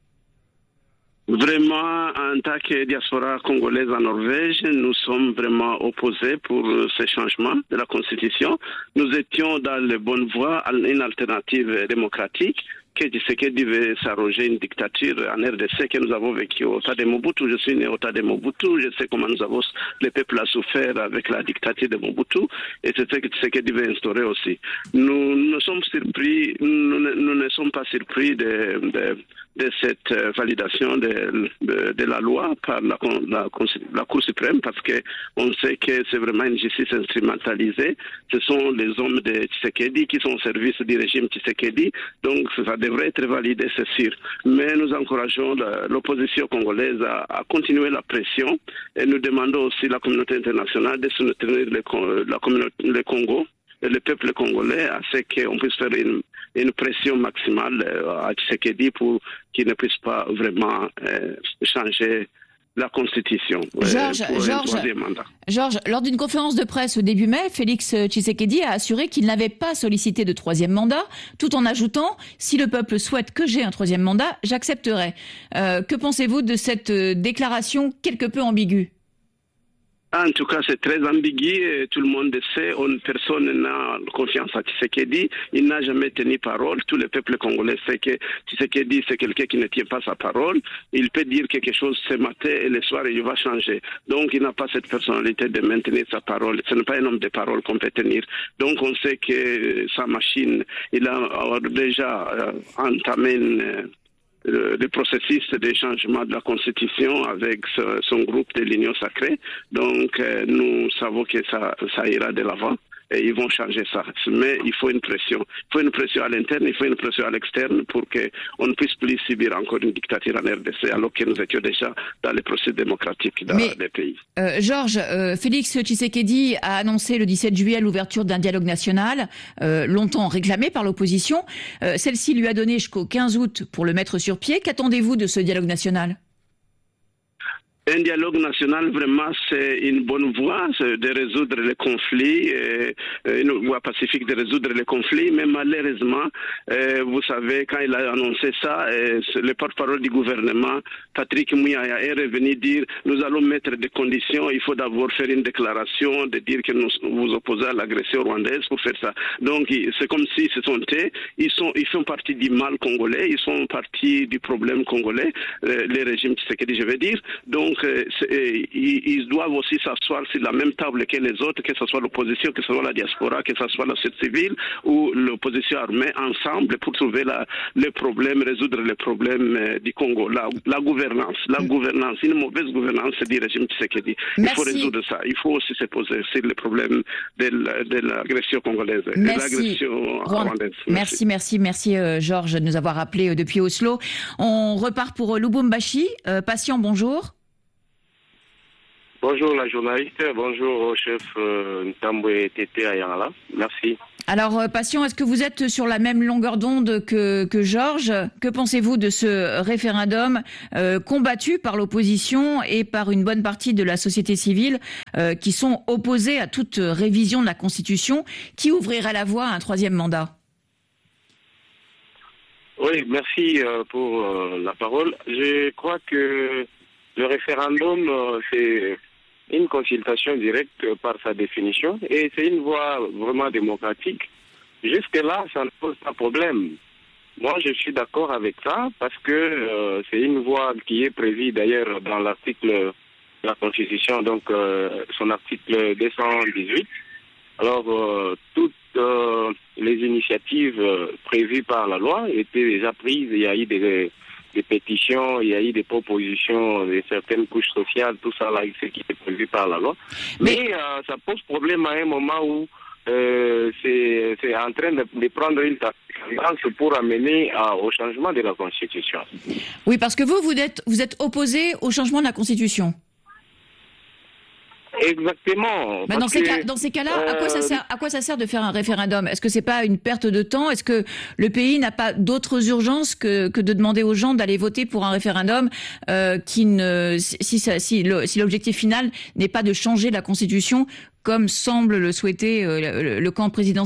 Vraiment, en tant que diaspora congolaise en Norvège, nous sommes vraiment opposés pour ces changements de la Constitution. Nous étions dans les bonnes voies à une alternative démocratique, que Tshisekedi veut s'arroger une dictature en R D C que nous avons vécu au temps de Mobutu. Je suis né au temps de Mobutu, je sais comment nous avons, le peuple a souffert avec la dictature de Mobutu, et c'est ce que Tshisekedi veut instaurer aussi. Nous, nous sommes surpris, nous, nous ne sommes pas surpris de, de, de cette validation de, de, de la loi par la, la, la Cour suprême, parce que on sait que c'est vraiment une justice instrumentalisée. Ce sont les hommes de Tshisekedi qui sont au service du régime Tshisekedi, donc ça devrait être validé, c'est sûr. Mais nous encourageons la, l'opposition congolaise à, à continuer la pression et nous demandons aussi à la communauté internationale de soutenir le, la communauté, le Congo et le peuple congolais à ce qu'on puisse faire une, une pression maximale à Tshisekedi pour qu'il ne puisse pas vraiment euh, changer la Constitution. Georges, pour Georges, Georges, lors d'une conférence de presse au début mai, Félix Tshisekedi a assuré qu'il n'avait pas sollicité de troisième mandat, tout en ajoutant « Si le peuple souhaite que j'ai un troisième mandat, j'accepterai euh, ». Que pensez-vous de cette déclaration quelque peu ambiguë ? En tout cas, c'est très ambigu. Tout le monde sait, on, personne n'a confiance à Tshisekedi. Il n'a jamais tenu parole. Tout le peuple congolais sait que Tshisekedi, c'est quelqu'un qui ne tient pas sa parole. Il peut dire quelque chose ce matin et le soir, il va changer. Donc, il n'a pas cette personnalité de maintenir sa parole. Ce n'est pas un homme de parole qu'on peut tenir. Donc, on sait que sa machine, il a déjà euh, entamé une... Le, le processus de changement de la Constitution avec ce, son groupe de l'Union sacrée. Donc, euh, nous savons que ça, ça ira de l'avant et ils vont changer ça. Mais il faut une pression. Il faut une pression à l'interne, il faut une pression à l'externe pour qu'on ne puisse plus subir encore une dictature en R D C alors que nous étions déjà dans les processus démocratiques dans Mais, les pays. Euh, Georges, euh, Félix Tshisekedi a annoncé le dix-sept juillet l'ouverture d'un dialogue national, euh, longtemps réclamé par l'opposition. Euh, celle-ci lui a donné jusqu'au quinze août pour le mettre sur pied. Qu'attendez-vous de ce dialogue national ? Un dialogue national, vraiment, c'est une bonne voie de résoudre les conflits, une voie pacifique de résoudre les conflits, mais malheureusement, vous savez, quand il a annoncé ça, le porte-parole du gouvernement, Patrick Muyaya, est revenu dire « Nous allons mettre des conditions, il faut d'abord faire une déclaration, de dire que nous vous opposons à l'agression rwandaise pour faire ça. » Donc, c'est comme s'ils se sont tés, ils, sont, ils font partie du mal congolais, ils font partie du problème congolais, les régimes Tshisekedi, je veux dire. Donc, euh, ils, ils doivent aussi s'asseoir sur la même table que les autres, que ce soit l'opposition, que ce soit la diaspora, que ce soit la société civile ou l'opposition armée, ensemble pour trouver la, les problèmes, résoudre les problèmes euh, du Congo. La, la gouvernance, la mmh. gouvernance, une mauvaise gouvernance du régime Tshisekedi. Il faut résoudre ça. Il faut aussi se poser sur le problème de, de l'agression congolaise et l'agression rwandaise. Merci, merci, merci euh, Georges de nous avoir appelé euh, depuis Oslo. On repart pour euh, Lubumbashi. Euh, patient, bonjour. Bonjour la journaliste, bonjour au chef euh, Ntambwe Tete Ayala. Merci. Alors, euh, patient, est-ce que vous êtes sur la même longueur d'onde que, que Georges ? Que pensez-vous de ce référendum euh, combattu par l'opposition et par une bonne partie de la société civile euh, qui sont opposés à toute révision de la Constitution qui ouvrirait la voie à un troisième mandat ? Oui, merci euh, pour euh, la parole. Je crois que le référendum, euh, c'est une consultation directe par sa définition et c'est une voie vraiment démocratique. Jusque-là, ça ne pose pas de problème. Moi, je suis d'accord avec ça parce que euh, c'est une voie qui est prévue d'ailleurs dans l'article de la Constitution, donc euh, son article deux cent dix-huit. Alors, euh, toutes euh, les initiatives euh, prévues par la loi étaient déjà prises. Il y a eu des, des pétitions, il y a eu des propositions de certaines couches sociales, tout ça là, ce qui est prévu par la loi. Mais, Mais euh, ça pose problème à un moment où euh, c'est, c'est en train de, de prendre une tendance pour amener à, au changement de la Constitution. Oui, parce que vous, vous êtes, vous êtes opposé au changement de la Constitution. Exactement. Bah dans, ces cas, dans ces cas-là, euh... à, quoi ça sert, à quoi ça sert de faire un référendum ? Est-ce que c'est pas une perte de temps ? Est-ce que le pays n'a pas d'autres urgences que, que de demander aux gens d'aller voter pour un référendum euh, qui ne, si, ça, si, le, si l'objectif final n'est pas de changer la Constitution comme semble le souhaiter euh, le, le camp présidentiel ?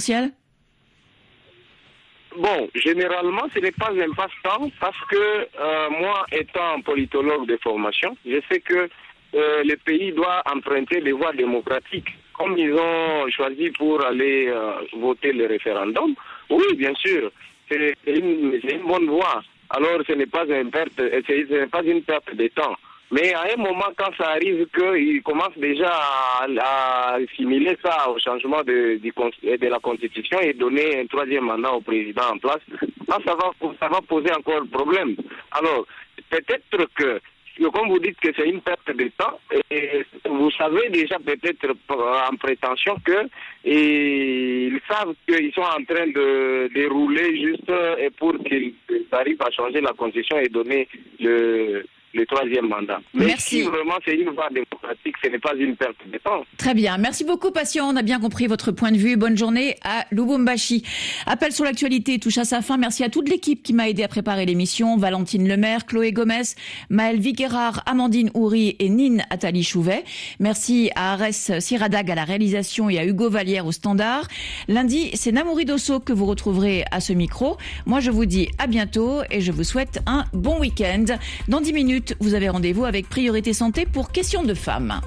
Bon, généralement, ce n'est pas un passe-temps parce que euh, moi, étant politologue de formation, je sais que Euh, le pays doit emprunter les voies démocratiques. Comme ils ont choisi pour aller euh, voter le référendum, oui, bien sûr, c'est une, c'est une bonne voie. Alors, ce n'est pas une perte, ce n'est pas une perte de temps. Mais à un moment, quand ça arrive qu'ils commencent déjà à, à assimiler ça au changement de, de, de la Constitution et donner un troisième mandat au président en place, là, ça va, ça va poser encore problème. Alors, peut-être que comme vous dites que c'est une perte de temps, et vous savez déjà peut-être en prétention que et ils savent qu'ils sont en train de dérouler juste et pour qu'ils arrivent à changer la Constitution et donner le, le troisième mandat. Mais Merci. Si vraiment c'est une voie démocratique, ce n'est pas une perte de temps. Très bien. Merci beaucoup, patient. On a bien compris votre point de vue. Bonne journée à Lubumbashi. Appel sur l'actualité touche à sa fin. Merci à toute l'équipe qui m'a aidé à préparer l'émission. Valentine Lemaire, Chloé Gomez, Maëlle Viguerard, Amandine Houry et Nine Attali Chouvet. Merci à Arès Siradag à la réalisation et à Hugo Vallière au standard. Lundi, c'est Namouri Dosso que vous retrouverez à ce micro. Moi, je vous dis à bientôt et je vous souhaite un bon week-end. Dans dix minutes, vous avez rendez-vous avec Priorité Santé pour Questions de femmes.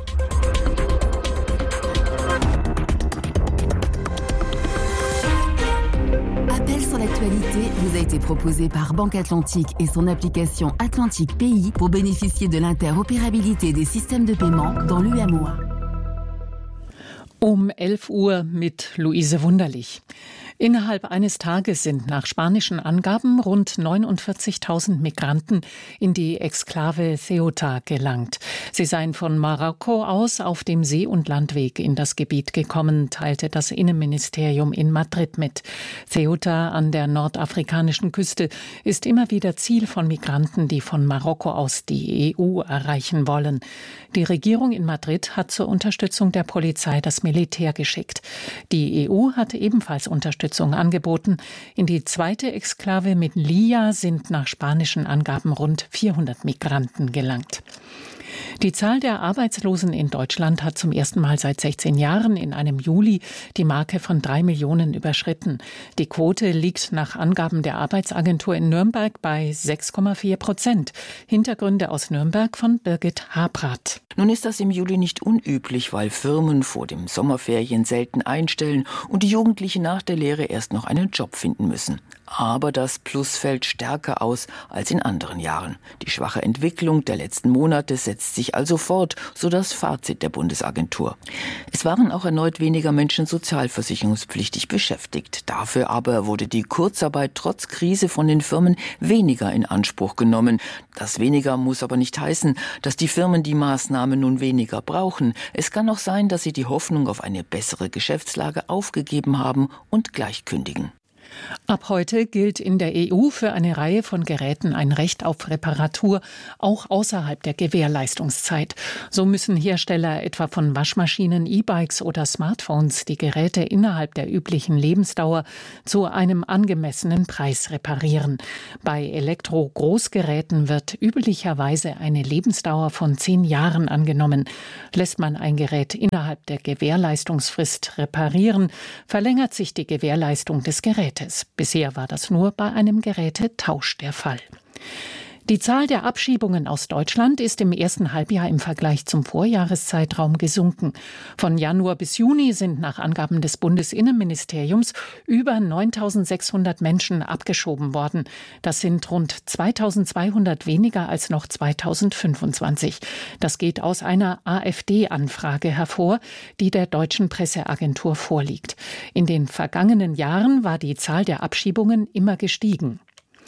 Appel sur l'actualité vous a été proposé par Banque Atlantique et son application Atlantique P I pour bénéficier de l'interopérabilité des systèmes de paiement dans l'U M O A. Um elf Uhr mit Luise Wunderlich. Innerhalb eines Tages sind nach spanischen Angaben rund neunundvierzigtausend Migranten in die Exklave Ceuta gelangt. Sie seien von Marokko aus auf dem See- und Landweg in das Gebiet gekommen, teilte das Innenministerium in Madrid mit. Ceuta an der nordafrikanischen Küste ist immer wieder Ziel von Migranten, die von Marokko aus die E U erreichen wollen. Die Regierung in Madrid hat zur Unterstützung der Polizei das Militär geschickt. Die E U hat ebenfalls Unterstützung angeboten. In die zweite Exklave mit Melilla sind nach spanischen Angaben rund vierhundert Migranten gelangt. Die Zahl der Arbeitslosen in Deutschland hat zum ersten Mal seit sechzehn Jahren in einem Juli die Marke von drei Millionen überschritten. Die Quote liegt nach Angaben der Arbeitsagentur in Nürnberg bei sechs Komma vier Prozent. Hintergründe aus Nürnberg von Birgit Habrath. Nun ist das im Juli nicht unüblich, weil Firmen vor dem Sommerferien selten einstellen und die Jugendlichen nach der Lehre erst noch einen Job finden müssen. Aber das Plus fällt stärker aus als in anderen Jahren. Die schwache Entwicklung der letzten Monate setzt setzt sich also fort, so das Fazit der Bundesagentur. Es waren auch erneut weniger Menschen sozialversicherungspflichtig beschäftigt. Dafür aber wurde die Kurzarbeit trotz Krise von den Firmen weniger in Anspruch genommen. Das weniger muss aber nicht heißen, dass die Firmen die Maßnahme nun weniger brauchen. Es kann auch sein, dass sie die Hoffnung auf eine bessere Geschäftslage aufgegeben haben und gleich kündigen. Ab heute gilt in der E U für eine Reihe von Geräten ein Recht auf Reparatur, auch außerhalb der Gewährleistungszeit. So müssen Hersteller etwa von Waschmaschinen, E-Bikes oder Smartphones die Geräte innerhalb der üblichen Lebensdauer zu einem angemessenen Preis reparieren. Bei Elektro-Großgeräten wird üblicherweise eine Lebensdauer von zehn Jahren angenommen. Lässt man ein Gerät innerhalb der Gewährleistungsfrist reparieren, verlängert sich die Gewährleistung des Gerätes. Bisher war das nur bei einem Gerätetausch der Fall. Die Zahl der Abschiebungen aus Deutschland ist im ersten Halbjahr im Vergleich zum Vorjahreszeitraum gesunken. Von Januar bis Juni sind nach Angaben des Bundesinnenministeriums über neuntausendsechshundert Menschen abgeschoben worden. Das sind rund zweitausendzweihundert weniger als noch zweitausendfünfundzwanzig. Das geht aus einer AfD-Anfrage hervor, die der deutschen Presseagentur vorliegt. In den vergangenen Jahren war die Zahl der Abschiebungen immer gestiegen.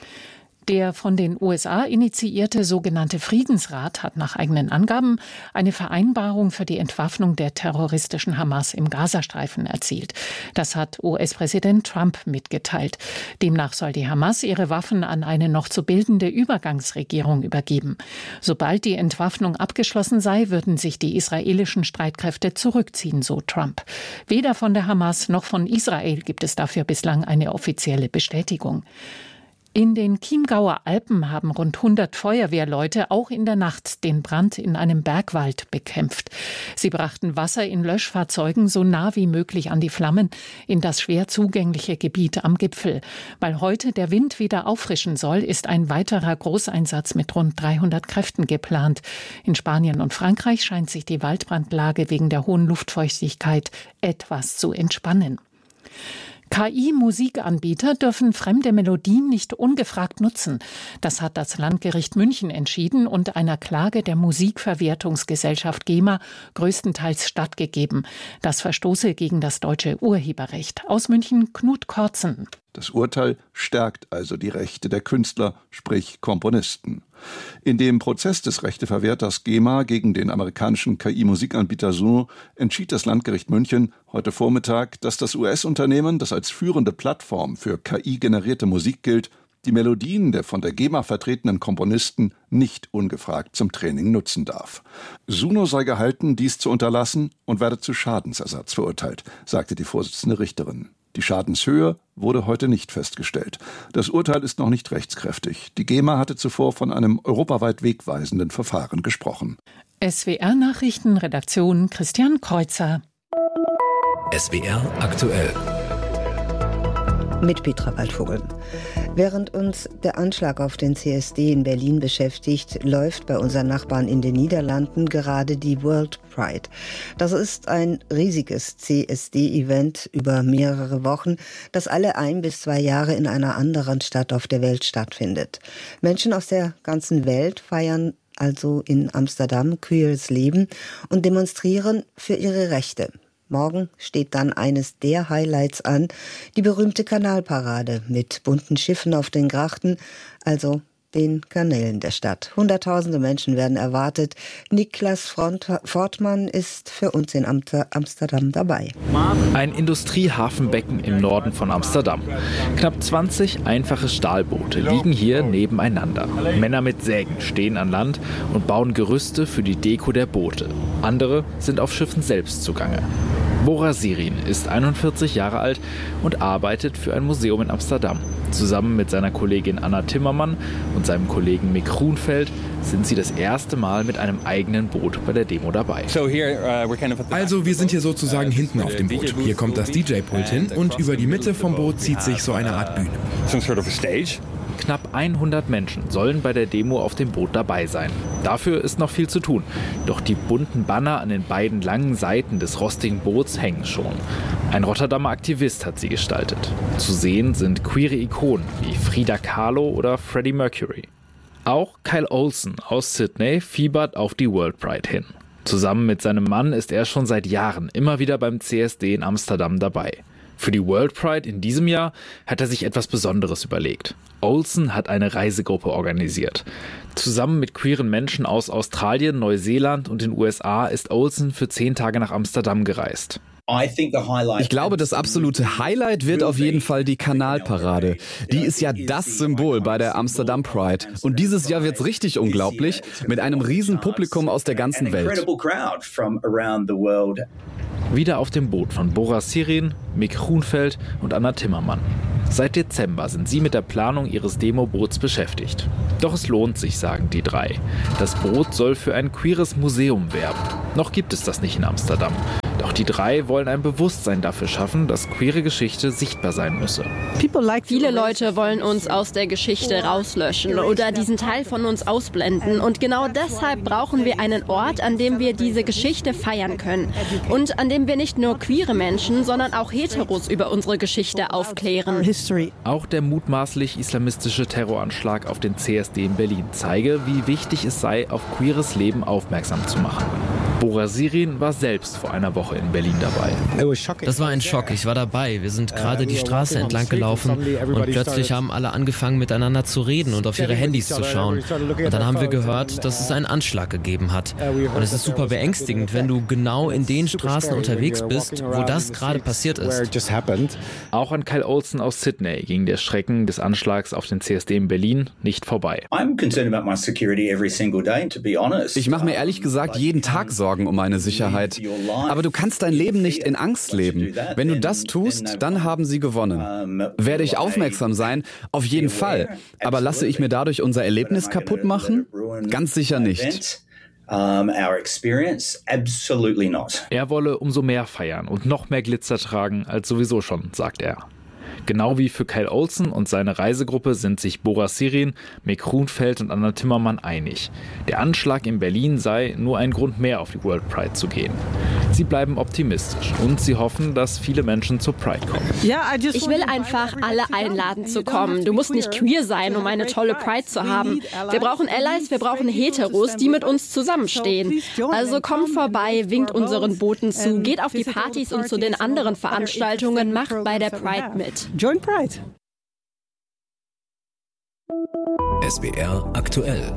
Der von den U S A initiierte sogenannte Friedensrat hat nach eigenen Angaben eine Vereinbarung für die Entwaffnung der terroristischen Hamas im Gazastreifen erzielt. Das hat U S-Präsident Trump mitgeteilt. Demnach soll die Hamas ihre Waffen an eine noch zu bildende Übergangsregierung übergeben. Sobald die Entwaffnung abgeschlossen sei, würden sich die israelischen Streitkräfte zurückziehen, so Trump. Weder von der Hamas noch von Israel gibt es dafür bislang eine offizielle Bestätigung. In den Chiemgauer Alpen haben rund hundert Feuerwehrleute auch in der Nacht den Brand in einem Bergwald bekämpft. Sie brachten Wasser in Löschfahrzeugen so nah wie möglich an die Flammen in das schwer zugängliche Gebiet am Gipfel. Weil heute der Wind wieder auffrischen soll, ist ein weiterer Großeinsatz mit rund dreihundert Kräften geplant. In Spanien und Frankreich scheint sich die Waldbrandlage wegen der hohen Luftfeuchtigkeit etwas zu entspannen. K I-Musikanbieter dürfen fremde Melodien nicht ungefragt nutzen. Das hat das Landgericht München entschieden und einer Klage der Musikverwertungsgesellschaft GEMA größtenteils stattgegeben. Das verstoße gegen das deutsche Urheberrecht. Aus München Knut Kortzen. Das Urteil stärkt also die Rechte der Künstler, sprich Komponisten. In dem Prozess des Rechteverwerters GEMA gegen den amerikanischen K I-Musikanbieter Suno entschied das Landgericht München heute Vormittag, dass das U S-Unternehmen, das als führende Plattform für K I-generierte Musik gilt, die Melodien der von der GEMA vertretenen Komponisten nicht ungefragt zum Training nutzen darf. Suno sei gehalten, dies zu unterlassen und werde zu Schadensersatz verurteilt, sagte die Vorsitzende Richterin. Die Schadenshöhe wurde heute nicht festgestellt. Das Urteil ist noch nicht rechtskräftig. Die GEMA hatte zuvor von einem europaweit wegweisenden Verfahren gesprochen. S W R-Nachrichten, Redaktion Christian Kreuzer. S W R aktuell. Mit Petra Waldvogel. Während uns der Anschlag auf den C S D in Berlin beschäftigt, läuft bei unseren Nachbarn in den Niederlanden gerade die World Pride. Das ist ein riesiges C S D-Event über mehrere Wochen, das alle ein bis zwei Jahre in einer anderen Stadt auf der Welt stattfindet. Menschen aus der ganzen Welt feiern also in Amsterdam queeres Leben und demonstrieren für ihre Rechte. Morgen steht dann eines der Highlights an, die berühmte Kanalparade mit bunten Schiffen auf den Grachten, also den Kanälen der Stadt. Hunderttausende Menschen werden erwartet. Niklas Fortmann ist für uns in Amsterdam dabei. Ein Industriehafenbecken im Norden von Amsterdam. Knapp zwanzig einfache Stahlboote liegen hier nebeneinander. Männer mit Sägen stehen an Land und bauen Gerüste für die Deko der Boote. Andere sind auf Schiffen selbst zugange. Bora Sirin ist einundvierzig Jahre alt und arbeitet für ein Museum in Amsterdam. Zusammen mit seiner Kollegin Anna Timmermann und seinem Kollegen Mick Groenfeld sind sie das erste Mal mit einem eigenen Boot bei der Demo dabei. Also wir sind hier sozusagen hinten auf dem Boot. Hier kommt das D J-Pult hin und über die Mitte vom Boot zieht sich so eine Art Bühne. Knapp hundert Menschen sollen bei der Demo auf dem Boot dabei sein. Dafür ist noch viel zu tun. Doch die bunten Banner an den beiden langen Seiten des rostigen Boots hängen schon. Ein Rotterdamer Aktivist hat sie gestaltet. Zu sehen sind queere Ikonen wie Frida Kahlo oder Freddie Mercury. Auch Kyle Olsen aus Sydney fiebert auf die World Pride hin. Zusammen mit seinem Mann ist er schon seit Jahren immer wieder beim C S D in Amsterdam dabei. Für die World Pride in diesem Jahr hat er sich etwas Besonderes überlegt. Olsen hat eine Reisegruppe organisiert. Zusammen mit queeren Menschen aus Australien, Neuseeland und den U S A ist Olsen für zehn Tage nach Amsterdam gereist. Ich glaube, das absolute Highlight wird auf jeden Fall die Kanalparade. Die ist ja das Symbol bei der Amsterdam Pride. Und dieses Jahr wird's richtig unglaublich, mit einem riesen Publikum aus der ganzen Welt. Wieder auf dem Boot von Bora Sirin, Mick Groenfeldt und Anna Timmermann. Seit Dezember sind sie mit der Planung ihres Demoboots beschäftigt. Doch es lohnt sich, sagen die drei. Das Boot soll für ein queeres Museum werben. Noch gibt es das nicht in Amsterdam. Doch die drei wollen ein Bewusstsein dafür schaffen, dass queere Geschichte sichtbar sein müsse. Viele Leute wollen uns aus der Geschichte rauslöschen oder diesen Teil von uns ausblenden. Und genau deshalb brauchen wir einen Ort, an dem wir diese Geschichte feiern können. Und an dem wir nicht nur queere Menschen, sondern auch Heteros über unsere Geschichte aufklären. Auch der mutmaßlich islamistische Terroranschlag auf den C S D in Berlin zeige, wie wichtig es sei, auf queeres Leben aufmerksam zu machen. Bora Sirin war selbst vor einer Woche in Berlin dabei. Das war ein Schock. Ich war dabei. Wir sind gerade die Straße entlang gelaufen und plötzlich haben alle angefangen miteinander zu reden und auf ihre Handys zu schauen. Und dann haben wir gehört, dass es einen Anschlag gegeben hat. Und es ist super beängstigend, wenn du genau in den Straßen unterwegs bist, wo das gerade passiert ist. Auch an Kyle Olsen aus Sydney ging der Schrecken des Anschlags auf den C S D in Berlin nicht vorbei. Ich mache mir ehrlich gesagt jeden Tag Sorgen um meine Sicherheit. Aber du kannst dein Leben nicht in Angst leben. Wenn du das tust, dann haben sie gewonnen. Werde ich aufmerksam sein? Auf jeden Fall. Aber lasse ich mir dadurch unser Erlebnis kaputt machen? Ganz sicher nicht. Er wolle umso mehr feiern und noch mehr Glitzer tragen als sowieso schon, sagt er. Genau wie für Kyle Olsen und seine Reisegruppe sind sich Bora Sirin, Mick Groenfeldt und Anna Timmermann einig. Der Anschlag in Berlin sei nur ein Grund mehr, auf die World Pride zu gehen. Sie bleiben optimistisch und sie hoffen, dass viele Menschen zur Pride kommen. Ich will einfach alle einladen zu kommen. Du musst nicht queer sein, um eine tolle Pride zu haben. Wir brauchen Allies, wir brauchen Heteros, die mit uns zusammenstehen. Also kommt vorbei, winkt unseren Booten zu, geht auf die Partys und zu den anderen Veranstaltungen, macht bei der Pride mit. Join Pride. S W R aktuell.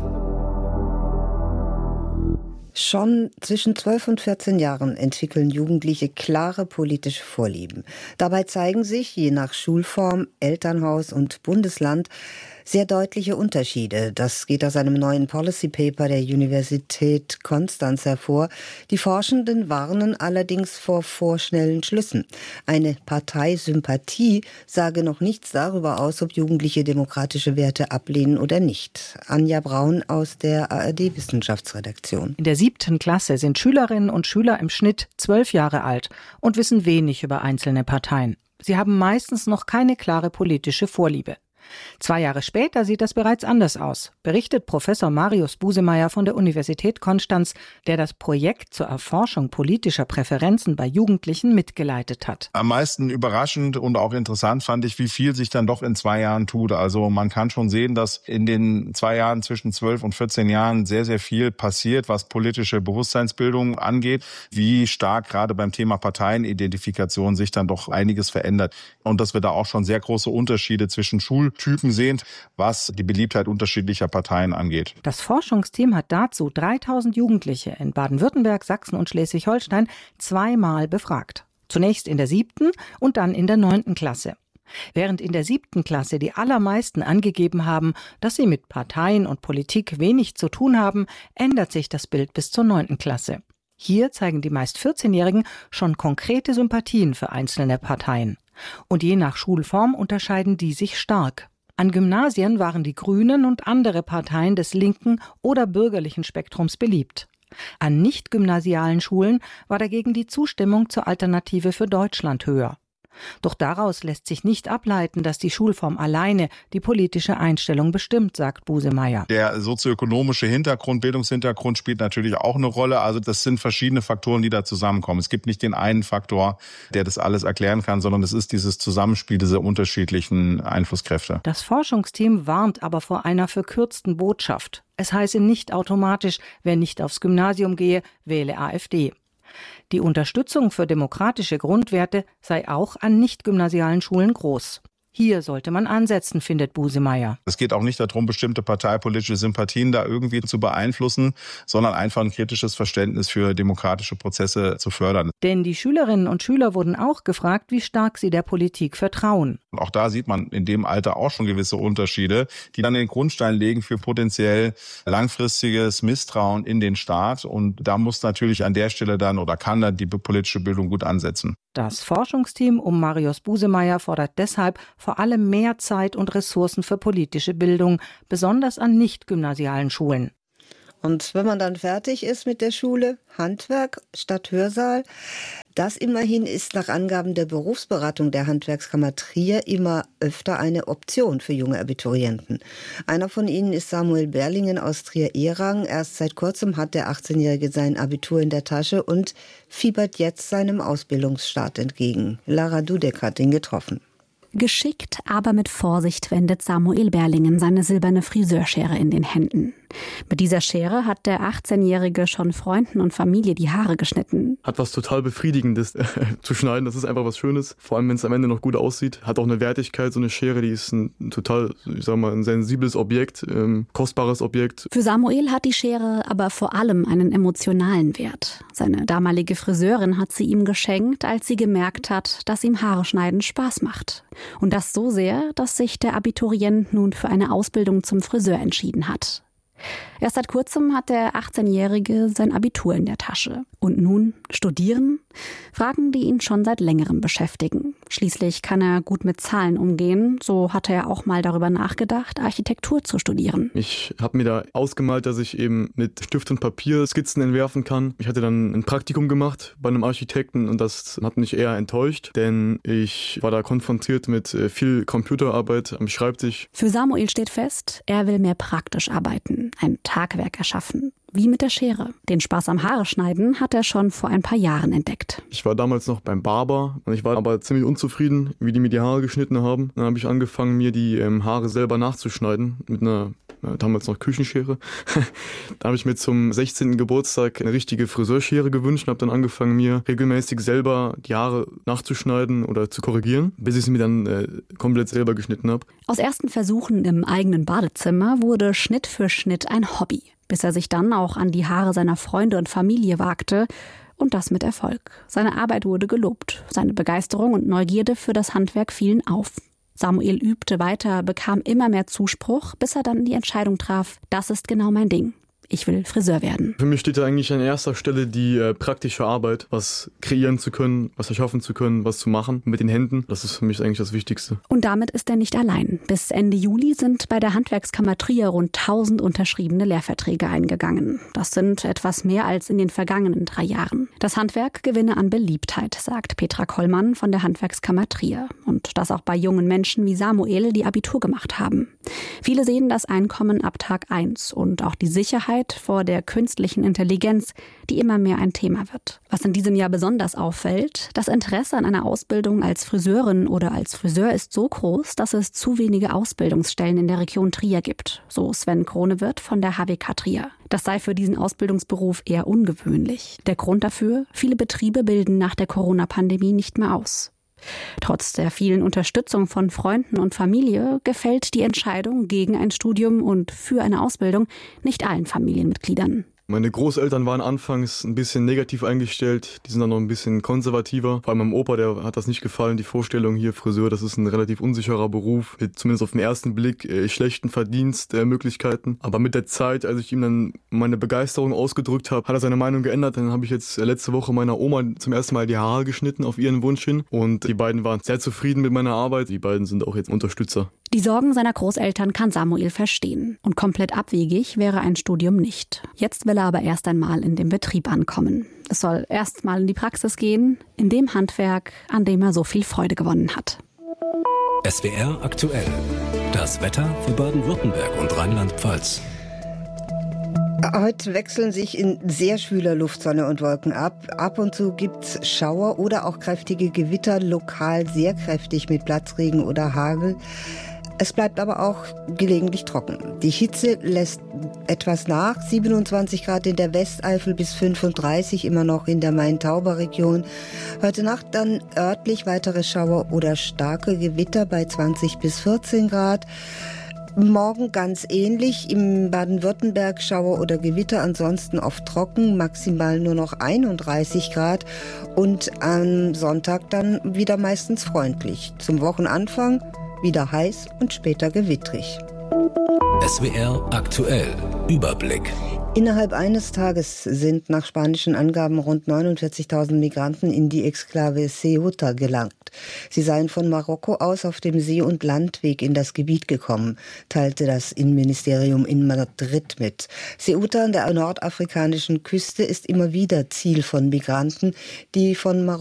Schon zwischen zwölf und vierzehn Jahren entwickeln Jugendliche klare politische Vorlieben. Dabei zeigen sich, je nach Schulform, Elternhaus und Bundesland, sehr deutliche Unterschiede. Das geht aus einem neuen Policy Paper der Universität Konstanz hervor. Die Forschenden warnen allerdings vor vorschnellen Schlüssen. Eine Parteisympathie sage noch nichts darüber aus, ob Jugendliche demokratische Werte ablehnen oder nicht. Anja Braun aus der A R D-Wissenschaftsredaktion. In der siebten Klasse sind Schülerinnen und Schüler im Schnitt zwölf Jahre alt und wissen wenig über einzelne Parteien. Sie haben meistens noch keine klare politische Vorliebe. Zwei Jahre später sieht das bereits anders aus, berichtet Professor Marius Busemeyer von der Universität Konstanz, der das Projekt zur Erforschung politischer Präferenzen bei Jugendlichen mitgeleitet hat. Am meisten überraschend und auch interessant fand ich, wie viel sich dann doch in zwei Jahren tut. Also man kann schon sehen, dass in den zwei Jahren zwischen zwölf und vierzehn Jahren sehr, sehr viel passiert, was politische Bewusstseinsbildung angeht, wie stark gerade beim Thema Parteienidentifikation sich dann doch einiges verändert. Und dass wir da auch schon sehr große Unterschiede zwischen Schultypen sehen, was die Beliebtheit unterschiedlicher Parteien angeht. Das Forschungsteam hat dazu dreitausend Jugendliche in Baden-Württemberg, Sachsen und Schleswig-Holstein zweimal befragt. Zunächst in der siebten und dann in der neunten Klasse. Während in der siebten Klasse die allermeisten angegeben haben, dass sie mit Parteien und Politik wenig zu tun haben, ändert sich das Bild bis zur neunten Klasse. Hier zeigen die meist vierzehnjährigen schon konkrete Sympathien für einzelne Parteien. Und je nach Schulform unterscheiden die sich stark. An Gymnasien waren die Grünen und andere Parteien des linken oder bürgerlichen Spektrums beliebt. An nicht-gymnasialen Schulen war dagegen die Zustimmung zur Alternative für Deutschland höher. Doch daraus lässt sich nicht ableiten, dass die Schulform alleine die politische Einstellung bestimmt, sagt Busemeyer. Der sozioökonomische Hintergrund, Bildungshintergrund spielt natürlich auch eine Rolle. Also das sind verschiedene Faktoren, die da zusammenkommen. Es gibt nicht den einen Faktor, der das alles erklären kann, sondern es ist dieses Zusammenspiel dieser unterschiedlichen Einflusskräfte. Das Forschungsteam warnt aber vor einer verkürzten Botschaft. Es heiße nicht automatisch, wer nicht aufs Gymnasium gehe, wähle AfD. Die Unterstützung für demokratische Grundwerte sei auch an nicht-gymnasialen Schulen groß. Hier sollte man ansetzen, findet Busemeyer. Es geht auch nicht darum, bestimmte parteipolitische Sympathien da irgendwie zu beeinflussen, sondern einfach ein kritisches Verständnis für demokratische Prozesse zu fördern. Denn die Schülerinnen und Schüler wurden auch gefragt, wie stark sie der Politik vertrauen. Und auch da sieht man in dem Alter auch schon gewisse Unterschiede, die dann den Grundstein legen für potenziell langfristiges Misstrauen in den Staat. Und da muss natürlich an der Stelle dann oder kann dann die politische Bildung gut ansetzen. Das Forschungsteam um Marius Busemeyer fordert deshalb vor allem mehr Zeit und Ressourcen für politische Bildung, besonders an nicht-gymnasialen Schulen. Und wenn man dann fertig ist mit der Schule, Handwerk statt Hörsaal, das immerhin ist nach Angaben der Berufsberatung der Handwerkskammer Trier immer öfter eine Option für junge Abiturienten. Einer von ihnen ist Samuel Berlingen aus Trier-Ehrang. Erst seit kurzem hat der achtzehnjährige sein Abitur in der Tasche und fiebert jetzt seinem Ausbildungsstart entgegen. Lara Dudek hat ihn getroffen. Geschickt, aber mit Vorsicht wendet Samuel Berlingen seine silberne Friseurschere in den Händen. Mit dieser Schere hat der achtzehnjährige schon Freunden und Familie die Haare geschnitten. Hat was total Befriedigendes äh, zu schneiden, das ist einfach was Schönes. Vor allem, wenn es am Ende noch gut aussieht. Hat auch eine Wertigkeit, so eine Schere, die ist ein, ein total, ich sag mal, ein sensibles Objekt, ähm, kostbares Objekt. Für Samuel hat die Schere aber vor allem einen emotionalen Wert. Seine damalige Friseurin hat sie ihm geschenkt, als sie gemerkt hat, dass ihm Haare schneiden Spaß macht. Und das so sehr, dass sich der Abiturient nun für eine Ausbildung zum Friseur entschieden hat. Erst seit kurzem hat der achtzehnjährige sein Abitur in der Tasche. Und nun studieren? Fragen, die ihn schon seit längerem beschäftigen. Schließlich kann er gut mit Zahlen umgehen. So hatte er auch mal darüber nachgedacht, Architektur zu studieren. Ich habe mir da ausgemalt, dass ich eben mit Stift und Papier Skizzen entwerfen kann. Ich hatte dann ein Praktikum gemacht bei einem Architekten und das hat mich eher enttäuscht, denn ich war da konfrontiert mit viel Computerarbeit am Schreibtisch. Für Samuel steht fest, er will mehr praktisch arbeiten, ein Tagwerk erschaffen. Wie mit der Schere. Den Spaß am Haare schneiden hat er schon vor ein paar Jahren entdeckt. Ich war damals noch beim Barber und ich war aber ziemlich unzufrieden, wie die mir die Haare geschnitten haben. Dann habe ich angefangen, mir die ähm, Haare selber nachzuschneiden mit einer äh, damals noch Küchenschere. Da habe ich mir zum sechzehnten Geburtstag eine richtige Friseurschere gewünscht und habe dann angefangen, mir regelmäßig selber die Haare nachzuschneiden oder zu korrigieren, bis ich sie mir dann äh, komplett selber geschnitten habe. Aus ersten Versuchen im eigenen Badezimmer wurde Schnitt für Schnitt ein Hobby, bis er sich dann auch an die Haare seiner Freunde und Familie wagte. Und das mit Erfolg. Seine Arbeit wurde gelobt. Seine Begeisterung und Neugierde für das Handwerk fielen auf. Samuel übte weiter, bekam immer mehr Zuspruch, bis er dann die Entscheidung traf, das ist genau mein Ding. Ich will Friseur werden. Für mich steht da eigentlich an erster Stelle die äh, praktische Arbeit, was kreieren zu können, was erschaffen zu können, was zu machen mit den Händen. Das ist für mich eigentlich das Wichtigste. Und damit ist er nicht allein. Bis Ende Juli sind bei der Handwerkskammer Trier rund tausend unterschriebene Lehrverträge eingegangen. Das sind etwas mehr als in den vergangenen drei Jahren. Das Handwerk gewinne an Beliebtheit, sagt Petra Kollmann von der Handwerkskammer Trier. Und das auch bei jungen Menschen wie Samuel, die Abitur gemacht haben. Viele sehen das Einkommen ab Tag eins und auch die Sicherheit vor der künstlichen Intelligenz, die immer mehr ein Thema wird. Was in diesem Jahr besonders auffällt, das Interesse an einer Ausbildung als Friseurin oder als Friseur ist so groß, dass es zu wenige Ausbildungsstellen in der Region Trier gibt, so Sven Kronewirt von der H W K Trier. Das sei für diesen Ausbildungsberuf eher ungewöhnlich. Der Grund dafür, viele Betriebe bilden nach der Corona-Pandemie nicht mehr aus. Trotz der vielen Unterstützung von Freunden und Familie gefällt die Entscheidung gegen ein Studium und für eine Ausbildung nicht allen Familienmitgliedern. Meine Großeltern waren anfangs ein bisschen negativ eingestellt, die sind dann noch ein bisschen konservativer. Vor allem meinem Opa, der hat das nicht gefallen, die Vorstellung hier, Friseur, das ist ein relativ unsicherer Beruf, mit zumindest auf den ersten Blick äh, schlechten Verdienstmöglichkeiten. Aber mit der Zeit, als ich ihm dann meine Begeisterung ausgedrückt habe, hat er seine Meinung geändert. Dann habe ich jetzt letzte Woche meiner Oma zum ersten Mal die Haare geschnitten auf ihren Wunsch hin und die beiden waren sehr zufrieden mit meiner Arbeit. Die beiden sind auch jetzt Unterstützer. Die Sorgen seiner Großeltern kann Samuel verstehen. Und komplett abwegig wäre ein Studium nicht. Jetzt will will er aber erst einmal in dem Betrieb ankommen. Es soll erst mal in die Praxis gehen, in dem Handwerk, an dem er so viel Freude gewonnen hat. S W R aktuell. Das Wetter für Baden-Württemberg und Rheinland-Pfalz. Heute wechseln sich in sehr schwüler Luft Sonne und Wolken ab. Ab und zu gibt's Schauer oder auch kräftige Gewitter, lokal sehr kräftig mit Platzregen oder Hagel. Es bleibt aber auch gelegentlich trocken. Die Hitze lässt etwas nach. siebenundzwanzig Grad in der Westeifel bis fünfunddreißig immer noch in der Main-Tauber-Region. Heute Nacht dann örtlich weitere Schauer oder starke Gewitter bei zwanzig bis vierzehn Grad. Morgen ganz ähnlich, im Baden-Württemberg Schauer oder Gewitter, ansonsten oft trocken, maximal nur noch einunddreißig Grad und am Sonntag dann wieder meistens freundlich. Zum Wochenanfang wieder heiß und später gewittrig. S W R aktuell. Überblick. Innerhalb eines Tages sind nach spanischen Angaben rund neunundvierzigtausend Migranten in die Exklave Ceuta gelangt. Sie seien von Marokko aus auf dem See- und Landweg in das Gebiet gekommen, teilte das Innenministerium in Madrid mit. Ceuta an der nordafrikanischen Küste ist immer wieder Ziel von Migranten, die von Marokko